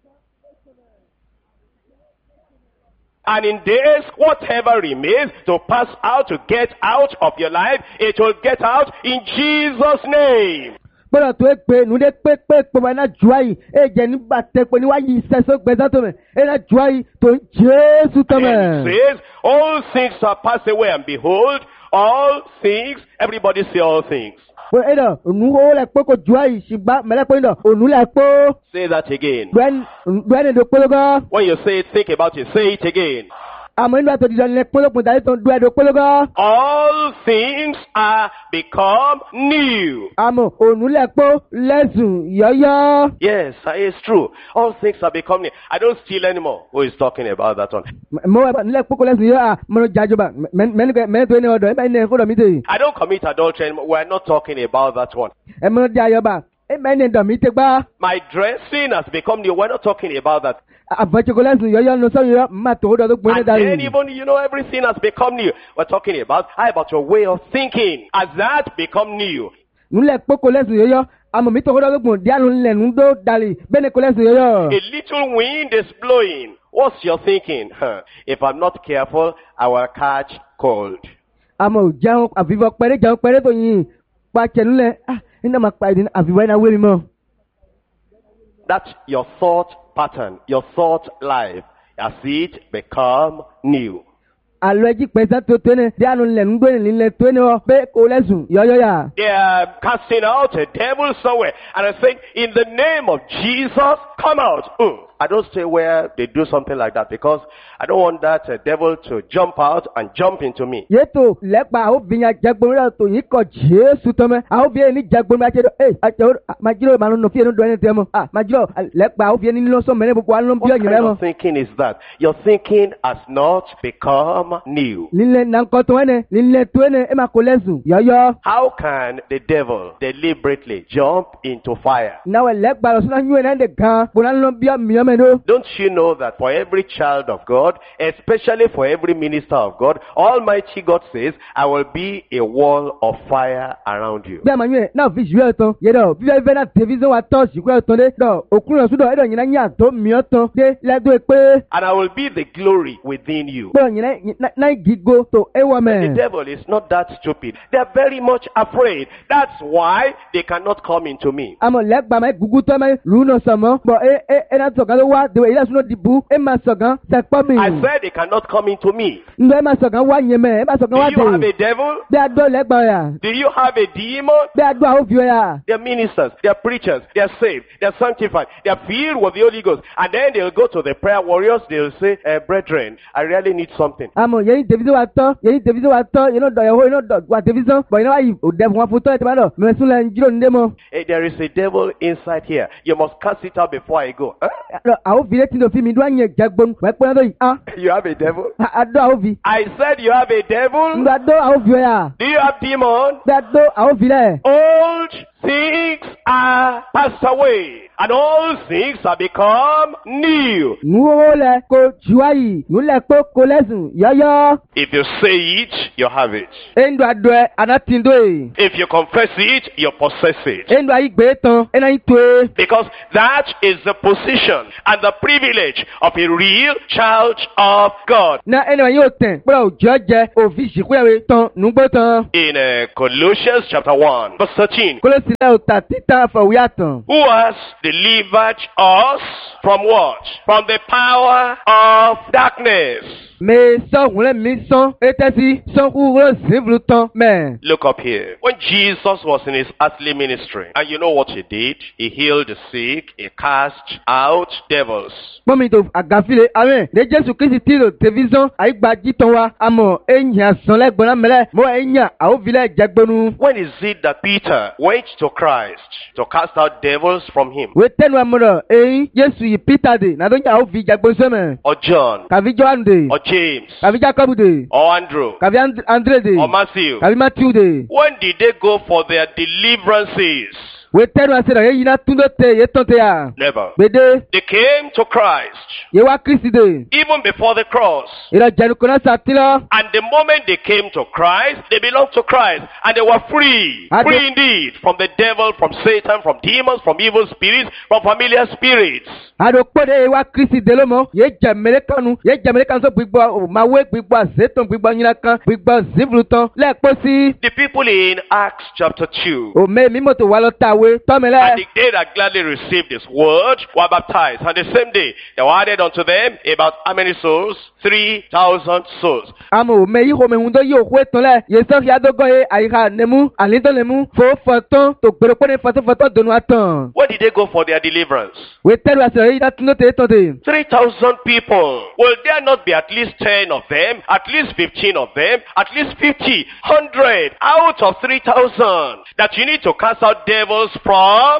S4: And in days, whatever remains to pass out, to get out of your life, it will get out in Jesus' name.
S1: Bọ́dọ̀ tó pé nude pé pé pé wa na juai e je nígbà te pe ni wa yi se so gbezan to me e na juai to Jesu to me.
S4: And it says, all things are passed away, and behold, all things, everybody say all things.
S1: Bo e do nu ho le pe ko juai siba mele pe do onu le po
S4: Say that again.
S1: dwen dwen do pologo.
S4: When you say it, think about it. Say it again.
S1: Àmọ́ inú àtọ̀ dídán ní pólópin tàbí tó ń dúró ẹ̀dọ̀ pólógọ́.
S4: All things are become new.
S1: Àmọ́ ònúlẹ̀pọ̀ lẹ́sùn yọ́yọ́.
S4: Yes, it's true. All things are become new. I don't steal anymore. Who is talking about that one?
S1: Mo wà nílẹ̀ pókó lẹ́sùn yọ́ à mo lọ jàjọba mẹ́rin tó ní ọ̀dọ̀ ẹ̀bá ní ẹ̀kọ́ mi tè.
S4: I don't commit adultery anymore. We're not talking about that one.
S1: Ẹ mo di ayọba ẹ̀bá ní ẹ̀dọ̀ mi tè gbá.
S4: My dressing has become new. We're not talking about that.
S1: Àbọ̀chọ̀kọ̀ lẹ́sùn yọ́yọ́ ní sọ́yún yọ́ má tó ọ̀dọ̀ tó gbóná
S4: And
S1: darí.
S4: then even, you know, everything has become new. We're talking about, how about your way of thinking? Has that become new?
S1: Nílẹ̀ pókó lẹ́sùn yọ́yọ́ àmọ́ mi tó ọ̀dọ̀ tó gbóná díàlú nílẹ̀ nù tó darí bẹ́ẹ̀ ni kò lẹ́sùn yọ́yọ́.
S4: A little wind is blowing. What's your thinking? Huh. If I'm not careful, I will catch cold.
S1: Àmọ́ jẹun àfihàn pẹ̀lẹ́ jẹun pẹ̀lẹ́ tó yin pàṣẹ nílẹ̀ ah iná máa pa ìdí àfihàn iná wéri mọ́.
S4: That's your thought pattern, your thought life. Has it become new?
S1: Àlọ́ ẹjí pẹ̀sẹ̀ tó tó ní díàlú nílẹ̀ nù gbé nílẹ̀ tó ní ọ pé kò lẹ́sùn yọ́yọ́ yà.
S4: They are casting out a devil somewhere. And I think, in the name of Jesus, come out. Mm. I don't stay where they do something like that because I don't want that uh, devil to jump out and jump into me.
S1: Yétò lẹ́pà àwọn obìnrin àjẹgbọ́n rẹ̀ tó yín kọ Jésù tọ́mẹ́. Àwọn obìnrin ní jẹgbọ́n rẹ̀ àjẹdọ̀ ẹ̀ àjẹwò màjírò màá nù fíyẹn dọ̀ ẹni tẹ́ mọ́. Màjírò lẹ́pà àwọn obìnrin ní lọ́sọ̀ mẹ́rin gbogbo àwọn bí
S4: What
S1: ọ̀yìn
S4: kind
S1: rẹ̀ mọ́.
S4: of thinking is that? Your thinking has not become new.
S1: Lílẹ̀ nàǹkọ́ tó ẹni lílẹ̀ tó ẹni ẹ̀ máa kó lẹ́sùn yọ́yọ́.
S4: How can the devil deliberately jump into fire?
S1: Náwó lẹ́pà lọ sínú ayúwẹ̀ náà dẹ̀ gan. Bùnà lọ bí ọ̀mìyàn mẹ́rin.
S4: Don't you know that for every child of God, especially for every minister of God, Almighty God says, I will be a wall of fire around you.
S1: Bí àmàyún ẹ̀ náà fi ìṣúwẹ̀ tán. Yẹ́dọ̀ fífẹ́ fífẹ́ náà tẹ̀fíṣẹ́ wa tọ́ ṣìkú ẹ̀ tán dé. Dọ̀ òkúrò sódò ẹ̀dọ̀ yìí náà yàn tó mìíràn tán dé lẹ́dọ̀ pé.
S4: And I will be the glory within you.
S1: Bọ́ọ̀ yìí náà gígo tó ẹwà
S4: The
S1: mẹ́.
S4: devil is not that stupid. They are very much afraid. That's why they cannot come into me.
S1: Àmọ̀ lẹ́gbàá máa gugu tọ́ máa lù ú náà sọ̀mọ́. Bọ̀ ẹ ẹ ẹ náà sọ̀kan ló wá dèwọ̀ ilé ìsúná dìbò ẹ máa sọ̀kan sẹ̀pọ̀ mi.
S4: I said they cannot come into me.
S1: Ǹjẹ́ ẹ máa sọ̀kan wá yẹn mẹ́ ẹ máa sọ̀kan
S4: Do
S1: wá
S4: you have
S1: dè.
S4: a devil?
S1: Bí a dọ́ lẹ́gbàá yà.
S4: Do you have a demon?
S1: Bí a dọ́ àwọn òfin yà.
S4: They're ministers, they're preachers, they're saved, they're sanctified, they're filled with the Holy Ghost. And then they'll go to the prayer warriors, they'll say, eh, brethren, I really need something.
S1: Àmọ̀ yẹ́nì tẹ̀físẹ́ wa tọ́ yẹ́nì tẹ̀físẹ́ wa tọ́ yẹ́nì dọ̀ yẹ̀wò yẹ́nì dọ̀ wa tẹ̀físẹ́ bọ̀ yẹ́nì wá yìí ò dẹ̀ fún wa fún tọ́ ẹ̀ tẹ̀ bá dọ̀ mẹ̀sùn lẹ̀ ń jírò ní dé mọ́.
S4: Eh, there is a devil inside here. You must cast it out before I go. Huh?
S1: Àwọn òfin létí ló fi mi dúró àyẹ̀ jẹ́gbọ́n wẹ́ pẹ́ náà yìí.
S4: You have a devil?
S1: A dọ́ àwọn òfin.
S4: I said you have a devil?
S1: Ǹgbà dọ́ àwọn òfin yà.
S4: Do you have demon?
S1: Bí a dọ́ àwọn òfin lẹ̀.
S4: Old things are passed away, and all things are become new.
S1: Nuwo le ko juayi, nu le ko kolesun yoyo.
S4: If you say it, you have it.
S1: Endo adwe anatindoe.
S4: If you confess it, you possess it.
S1: Endo ayi gbe tan, ena itwe.
S4: Because that is the position and the privilege of a real child of God.
S1: Na ena yo ten, bro ojoje ofi sikuyawe tan nugbo tan.
S4: In uh, Colossians chapter one, verse thirteen.
S1: Kolosi le o ta titan fa wiatan.
S4: Who has delivered us from what? From the power of darkness.
S1: Me so wule mi son etesi son wule zivlu tan me.
S4: Look up here. When Jesus was in his earthly ministry, and you know what he did? He healed the sick, he cast out devils.
S1: Momi to agafile amen. De Jesu Christ ti lo television ayi gba jitan wa amo enya son le gbona mele mo enya a o vile jagbonu.
S4: When is it that Peter went to Christ to cast out devils from him?
S1: We tenu amoro eyin Jesu yi Peter de na do nya o vi jagbonu seme.
S4: Or John?
S1: Kavi John de.
S4: Or James?
S1: Kavi Jacob de.
S4: Or Andrew?
S1: Kavi And- Andre de.
S4: Or Matthew?
S1: Kavi Matthew de.
S4: When did they go for their deliverances?
S1: We tenu asira ye yina tundo te ye tonte ya.
S4: Never.
S1: Bede
S4: They came to Christ
S1: ye wa Christ de.
S4: even before the cross.
S1: Ira janu kona satilo.
S4: And the moment they came to Christ, they belonged to Christ. And they were free.
S1: Ade-
S4: Free indeed. From the devil, from Satan, from demons, from evil spirits, from familiar spirits.
S1: Ado pode ye wa Christ de lo mo ye jamele kanu ye jamele kan so gbigbo o ma we gbigbo azeton gbigbo nyina kan gbigbo zivlu tan le posi.
S4: The people in Acts chapter two.
S1: O me mi moto wa lo tawe
S4: And
S1: tomele.
S4: the day that gladly received his word were baptized. And the same day, there were added unto them about how many souls? Three thousand souls.
S1: Amo me yi ho me hundo yo hwe ton le ye so ya dogo ye ayiha nemu alindo nemu fo foton to gbero pone foton foton donu atan.
S4: Where did they go for their deliverance?
S1: We tell us ye that no te tonte.
S4: Three thousand people. Will there not be at least ten of them? At least fifteen of them? At least fifty? Hundred? Out of three thousand? That you need to cast out devils from?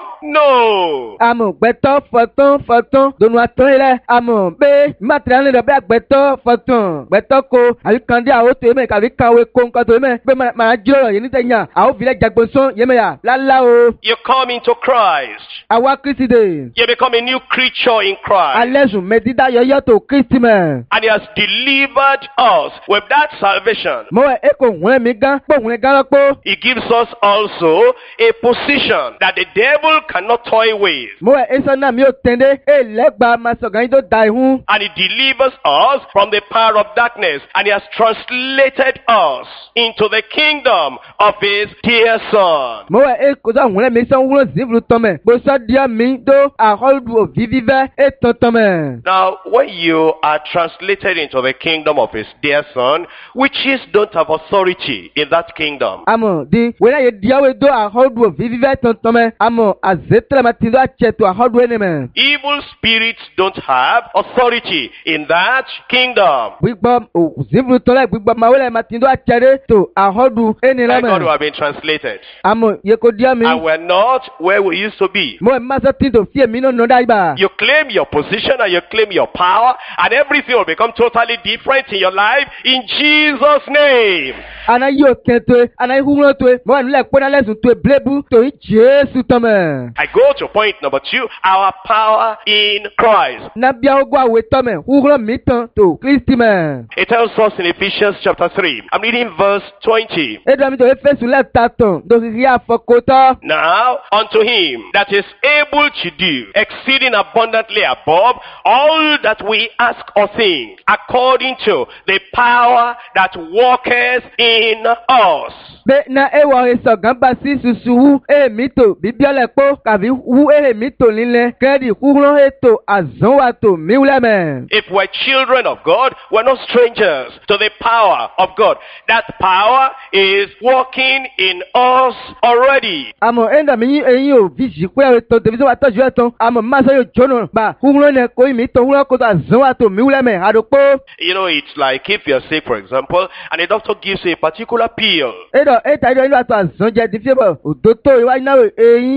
S4: No.
S1: Amo gbeto foton foton donu atan ile amo be material le be gbeto foton gbeto ko ali kandi a o to me ka vi kawe ko nkan to me be ma ma jiro ye ni tenya a o vile jagbonson ye me ya lala o
S4: You come into Christ.
S1: awa Christ de
S4: You become a new creature in Christ.
S1: alesun me dida yoyo to Christ me
S4: And he has delivered us with that salvation.
S1: mo e ko hun mi gan po hun gan lopo
S4: He gives us also a position that the devil cannot toy with.
S1: mo e so na mi o tende e legba ma so gan do dai hun
S4: And he delivers us from the power of darkness. And he has translated us into the kingdom of his dear son.
S1: mo e ko so hun mi so wuro zivlu to me bo so dia mi do a holdu o vivive e to to me.
S4: Now, when you are translated into the kingdom of his dear son, witches don't have authority in that kingdom.
S1: Amo di wena ye diawe do a holdu o vivive to to me amo azetre matindo a cheto a holdu ene me.
S4: Evil spirits don't have authority in that kingdom.
S1: Gbigbo o zivlu to le gbigbo ma wele matindo a chere to a holdu ene la
S4: Thank God we
S1: me.
S4: have been translated.
S1: Amo ye ko dia mi.
S4: And we're not where we used to be.
S1: Mo e ma so tin to fie mi no no dai ba.
S4: You claim your position and you claim your power, and everything will become totally different in your life in Jesus' name.
S1: Ana yo kente ana ihunro to mo anu le pona lesun to blebu to i Jesu to me.
S4: I go to point number two, our power in Christ.
S1: Na bia ogwa we to me hunro mi tan to Christ me.
S4: It tells us in Ephesians chapter three. I'm reading verse twenty.
S1: Edra mi to Efesu le taton do ri afokota.
S4: Now, unto him that is able to do exceeding abundantly above all that we ask or think, according to the power that worketh in us.
S1: Be na ewa eso gamba si susu e mito bibiole po kavi hu e mito lile kredi hunro eto azonwa to miule me.
S4: If we're children of God, we're not strangers to the power of God. That power is working in us already.
S1: Amo enda mi eyin o visi kwe to deviso wa toju eton amo ma so yo jono ba hunro ne ko mi to hunro ko to azonwa to miule me adopo.
S4: You know, it's like if you're sick, for example, and the doctor gives you a particular pill.
S1: Edo eta ido ndo to azonje di fiebo odoto iwa na eyin
S4: You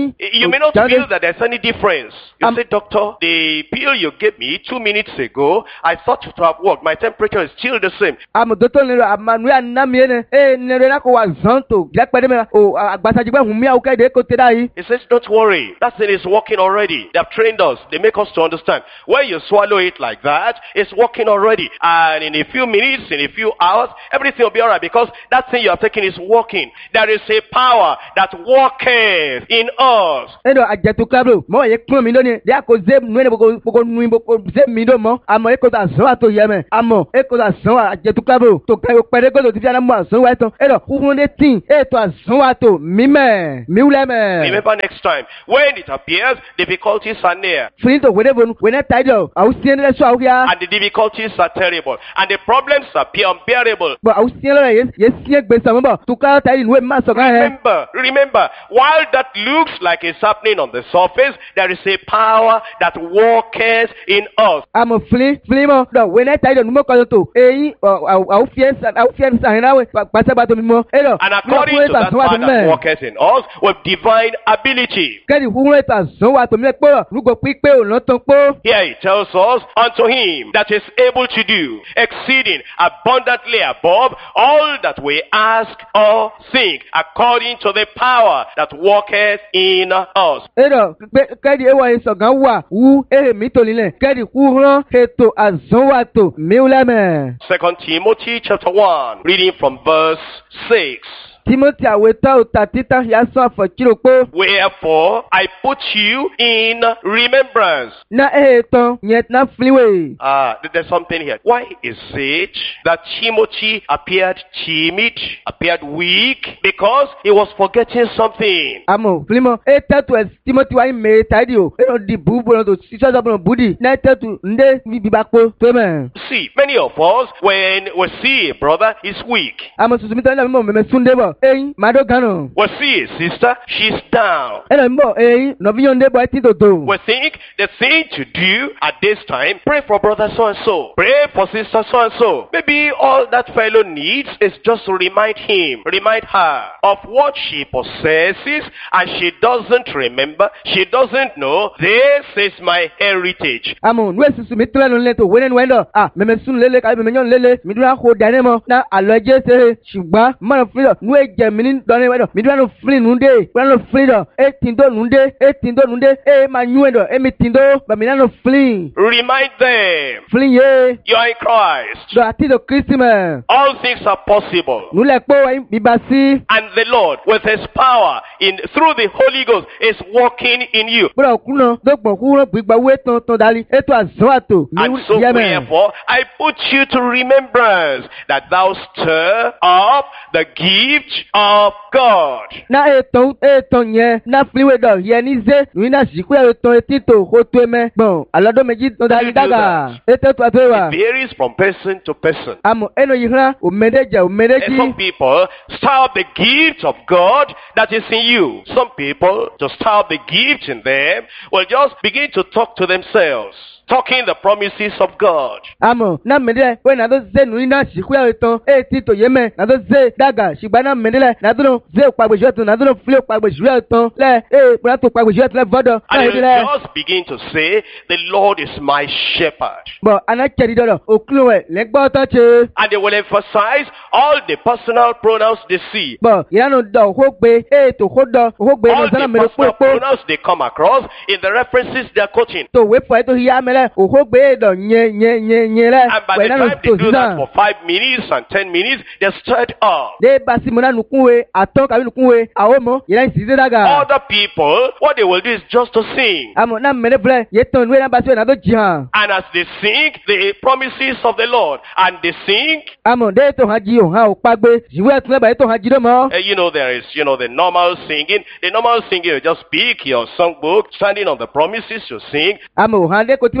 S4: may not
S1: jáde.
S4: feel that there's any difference. You
S1: Um,
S4: say, doctor, the pill you gave me two minutes ago, I thought it would have worked. My temperature is still the same.
S1: Àmọ̀ tó tó nínú àmàlú ànámi ẹni ẹ nínú ẹni kò wà zọ́n tó jápẹ́ dẹ́mẹ́ o àgbàsàjìgbẹ́ hùn mí àwùkẹ́ ìdè kò tẹ́lá yìí.
S4: He says, don't worry. That thing is working already. They have trained us. They make us to understand. When you swallow it like that, it's working already. And in a few minutes, in a few hours, everything will be alright because that thing you have taken is working. There is a power that worketh in us.
S1: Ẹnu àjẹtù kábò mọ̀ yẹ kúrò mí lónìí díẹ̀ kò zé nu ẹni gbogbo nu gbogbo zé mi ló mọ̀ àmọ̀ èkó tà sọ́wọ́ àtò yẹ mẹ́ àmọ̀ èkó tà sọ́wọ́ àjẹtù kábò tó ká yóò pẹ̀lẹ́ gbọ́dọ̀ títí àná mọ̀ àsọ́wọ́ ẹ̀tọ́ ẹ̀rọ kúkúrú dé tì ètò àsọ́wọ́ àtò mímẹ́ míwúlẹ̀ mẹ́.
S4: Remember next time, when it appears, difficulties are near.
S1: Fini tó wẹ́dẹ́ bonu wẹ́nẹ́ táyidọ̀ àwùsíyẹn lẹ́ sọ àwùyá.
S4: And the difficulties are terrible. And the problems appear unbearable.
S1: Bọ̀ àwùsíyẹn lọ́rọ̀ yẹ yẹ síyẹn gbèsè àwọn bọ̀ tó ká táyidì nuwé má sọ̀kan yẹn.
S4: Remember, remember, while that looks like it's happening on the surface, there is a power that worketh in us.
S1: Àmọ̀ fili fili mọ̀ dọ̀ wẹ́nẹ́ táyidọ̀ numọ̀ kọ́tọ̀ tó eyín àwùfíyẹn àwùfíyẹn sàhìnráwé pàṣẹbàtò mímọ́ ẹ̀rọ.
S4: And according to that power that worketh in us, with divine ability.
S1: Kẹ́ni kúkúrú ètò àsọ́wọ́ àtò mímẹ́ pọ̀ rúgbò pípé òun tó pọ̀.
S4: Here he tells us, unto him that is able to do exceeding abundantly above all that we ask or think, according to the power that worketh in us.
S1: Ẹ̀rọ kẹ́ni ẹ̀wọ̀ ìsọ̀gán wà wú èmi tó nílẹ̀ kẹ́ni kúrú ètò àsọ́wọ́ àtò mímẹ́.
S4: Second Timothy chapter one, reading from verse six.
S1: Timothy àwẹ̀tọ́ òtà títà yasọ́ àfọ̀kírò pé.
S4: Wherefore I put you in remembrance.
S1: Na ètò yẹn ná filiwe.
S4: Ah, uh, there's something here. Why is it that Timothy appeared timid, appeared weak? Because he was forgetting something.
S1: Àmọ̀ filimọ̀ e tẹ́tù ẹ̀ Timothy wáyé mẹ́ táyidì o. Ẹ̀rọ di búburú náà tó sísọ́ sọ́bùnà búdì. Náà tẹ́tù ndé bíbá pé tó mẹ́.
S4: See, many of us, when we see a brother, he's weak.
S1: Àmọ̀ tuntun mi tọ́ ní àmì mọ̀ súndé bọ̀. Ẹyin màdó gánà.
S4: We see a sister, she's down.
S1: Ẹ̀rọ mi bọ̀ ẹyin nọ̀bíyàn ndé bọ̀ ẹ ti tòtò.
S4: We think the thing to do at this time, pray for brother so and so, pray for sister so and so. Maybe all that fellow needs is just to remind him, remind her of what she possesses, and she doesn't remember, she doesn't know, this is my heritage.
S1: Àmọ̀ nùwẹ̀ sísun mi tẹ́lẹ̀ nù lẹ́tọ̀ wẹ́nẹ́ nù wẹ́ndọ̀. À mẹ̀mẹ̀ sún lélẹ̀ kàbí mẹ̀mẹ̀ yọ̀ lélẹ̀. Mi dúró àkó dání mọ́. Na àlọ́ ẹjẹ́ ṣe ṣùgbọ́n mọ̀nà fílọ̀ nùwẹ̀ jẹ̀ mí ní dọ́ni wẹ́dọ̀. Mi dúró ànú fílì nù dé. Wẹ́n ànú fílì dọ̀. E tìǹdó nù dé. E tìǹdó nù dé. E máa nyú ẹ̀dọ̀. E mi tìǹdó. Bàmí ànú fílì.
S4: Remind them,
S1: Fílì yé.
S4: you are in Christ.
S1: Dọ̀ àti dọ̀ Kristi mẹ́.
S4: All things are possible.
S1: Nùlẹ̀ pọ̀ wáyé bíbá sí.
S4: And the Lord, with his power, in through the Holy Ghost, is working in you.
S1: Bọ́dọ̀ kúnà dọ́gbọ̀n kúrò gbígbà wé tán tán dalí. Ètò àzọ́ àtò.
S4: And so therefore, I put you to remembrance that thou stir up the gift of God.
S1: Na ètò ètò yẹn na filiwe dọ̀ yẹn ní zé. Nùyí náà sì kúrẹ́ ètò etí tó kó tó ẹmẹ. Gbọ̀n àlọ́dọ́ méjì tán dalí dàgà. Ètò tó àtọ́ ìwà.
S4: It varies from person to person.
S1: Àmọ̀ ẹnu yìí hàn òmèdèjẹ
S4: And
S1: òmèdèjì.
S4: some people stir up the gift of God that is in you. Some people, to stir up the gift in them, will just begin to talk to themselves, talking the promises of God.
S1: Àmọ̀ náà mẹ́dẹ́lẹ̀ wẹ́n nàdó zé nùyí náà sì kúrẹ́ ètò etí tó yẹ mẹ́. Nàdó zé dàgà ṣùgbọ́n náà mẹ́dẹ́lẹ̀ nàdó zé pàgbèsù ẹ̀tún nàdó fílẹ̀ pàgbèsù ẹ̀tún lẹ̀ ẹ̀ pẹ̀lú àtò pàgbèsù ẹ̀tún lẹ̀ fọ́dọ̀ náà
S4: And
S1: yẹ
S4: they
S1: lẹ̀.
S4: will just begin to say, the Lord is my shepherd.
S1: Bọ̀ anákẹ́rì dọ̀dọ̀ òkúlù rẹ̀ lẹ́gbọ́ tó ṣe.
S4: And they will emphasize all the personal pronouns they see.
S1: Bọ̀ ìyanu dọ̀ òkú gbé ètò òkú dọ̀ òkú gbé
S4: All
S1: ẹnu sánà
S4: the
S1: mẹ́rin
S4: personal
S1: púpọ̀.
S4: pronouns they come across in the references they are quoting.
S1: Tó wé fọ ètò ìyá mẹ́lẹ̀ òkú gbé èdò nyẹ nyẹ nyẹ nyẹ lẹ̀.
S4: And by the
S1: ìyanu
S4: time they
S1: tó
S4: do that
S1: sísàn.
S4: for five minutes and ten minutes, they're stirred up.
S1: Dé basi mọ̀nà nùkúnwe àtọ́ kàbí nùkúnwe àwọn ọmọ yẹn sì dé dàgà.
S4: Other people, what they will do is just to sing.
S1: Àmọ̀ náà mẹ́lẹ̀ fúlẹ̀ yẹ tán ìwé náà basi wẹ̀ nàdó jì hàn.
S4: And as they sing the promises of the Lord, and they sing,
S1: Àmọ̀ dé ètò hàn jí òun hàn ò pàgbé ìwé ẹ̀tún lẹ́bàá ètò hàn jí dọ́mọ́.
S4: uh, you know, there is, you know, the normal singing. The normal singing, you just speak your songbook, standing on the promises you sing.
S1: Àmọ̀ hàn dé kò tí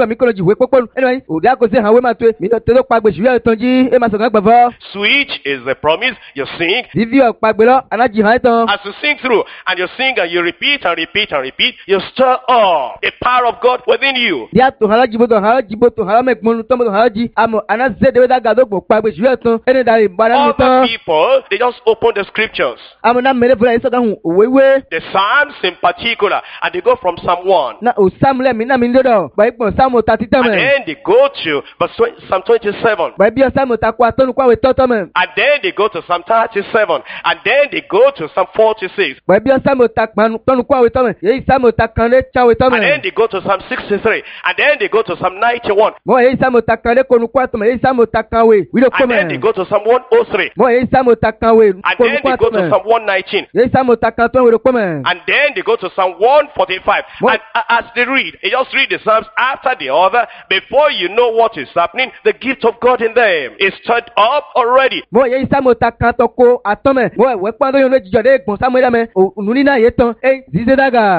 S1: jíwà mi kọ́nà jìwé pópónù. Ẹni wáyé, òde àkọsí àwọn wé máa tó e. Mi tẹ́ ló pagbe ṣùgbọ́n ẹ̀tàn jí, ẹ máa sọ̀rọ̀ gbàgbọ́.
S4: Switch is the promise. You sing.
S1: Vivi ọ̀pagbe lọ, anájì hàn ẹ̀tàn.
S4: As you sing through, and you sing and you repeat and repeat and repeat, you stir up the power of God within you.
S1: Díà tó hàn jìbò tó hàn jìbò tó hàn mẹ́gbọ́n tó mọ̀ hàn jì. Àmọ́ àná zé dèwé dàgà tó gbò pagbe ṣùgbọ́n ẹ̀tàn. Ẹni dàrí ìbára mi tán.
S4: Other people, they just open the scriptures.
S1: Àmọ́ náà mẹ́rẹ́ fúnra yìí sọ̀dọ̀ hùn òwéwé.
S4: The Psalms in particular, and they go from Psalm one.
S1: Na o Psalm lẹ́mí náà mi ń lọ́dọ̀. Bàyí pọ̀ Psalm ta títẹ̀
S4: And
S1: mẹ́.
S4: then they go to verse twenty, Psalm twenty-seven.
S1: Bàyí bí ọ Psalm ta kó atọ́nu kó àwẹ̀ tọ́tọ́ mẹ́.
S4: And then they go to Psalm thirty-seven. And then they go to Psalm forty-six.
S1: Bàyí bí ọ Psalm ta kpanu tọ́nu kó àwẹ̀ tọ́ mẹ́. Yéyí Psalm ta kan lé tsáwẹ̀ tọ́
S4: And then
S1: mẹ́.
S4: they go to Psalm sixty-three. And then they go to Psalm ninety-one.
S1: Mọ yéyí Psalm ta kan lé konu kó àtọ́ mẹ́. Yéyí Psalm ta kan wẹ̀ wílò kó
S4: And then they
S1: mẹ́.
S4: go to Psalm one oh three.
S1: Mọ yéyí Psalm ta kan wẹ̀
S4: And
S1: konu
S4: then
S1: kó
S4: they go
S1: àtọ́
S4: to
S1: mẹ́.
S4: Psalm one nineteen.
S1: Yéyí Psalm ta kan tọ́ wílò kó mẹ́.
S4: And then they go to Psalm one forty-five.
S1: What?
S4: And uh, as they read, they just read the Psalms after the other. Before you know what is happening, the gift of God in them is stirred up already.
S1: Mọ yéyí Psalm ta kan tọ́ kó àtọ́ mẹ́. Mọ ẹ̀wẹ́ pọ́n tó yẹn ló jíjọ́ dé gbọ̀n Samuel mẹ́. Ònú nínú àyè tán. Ẹ zizé dàgà.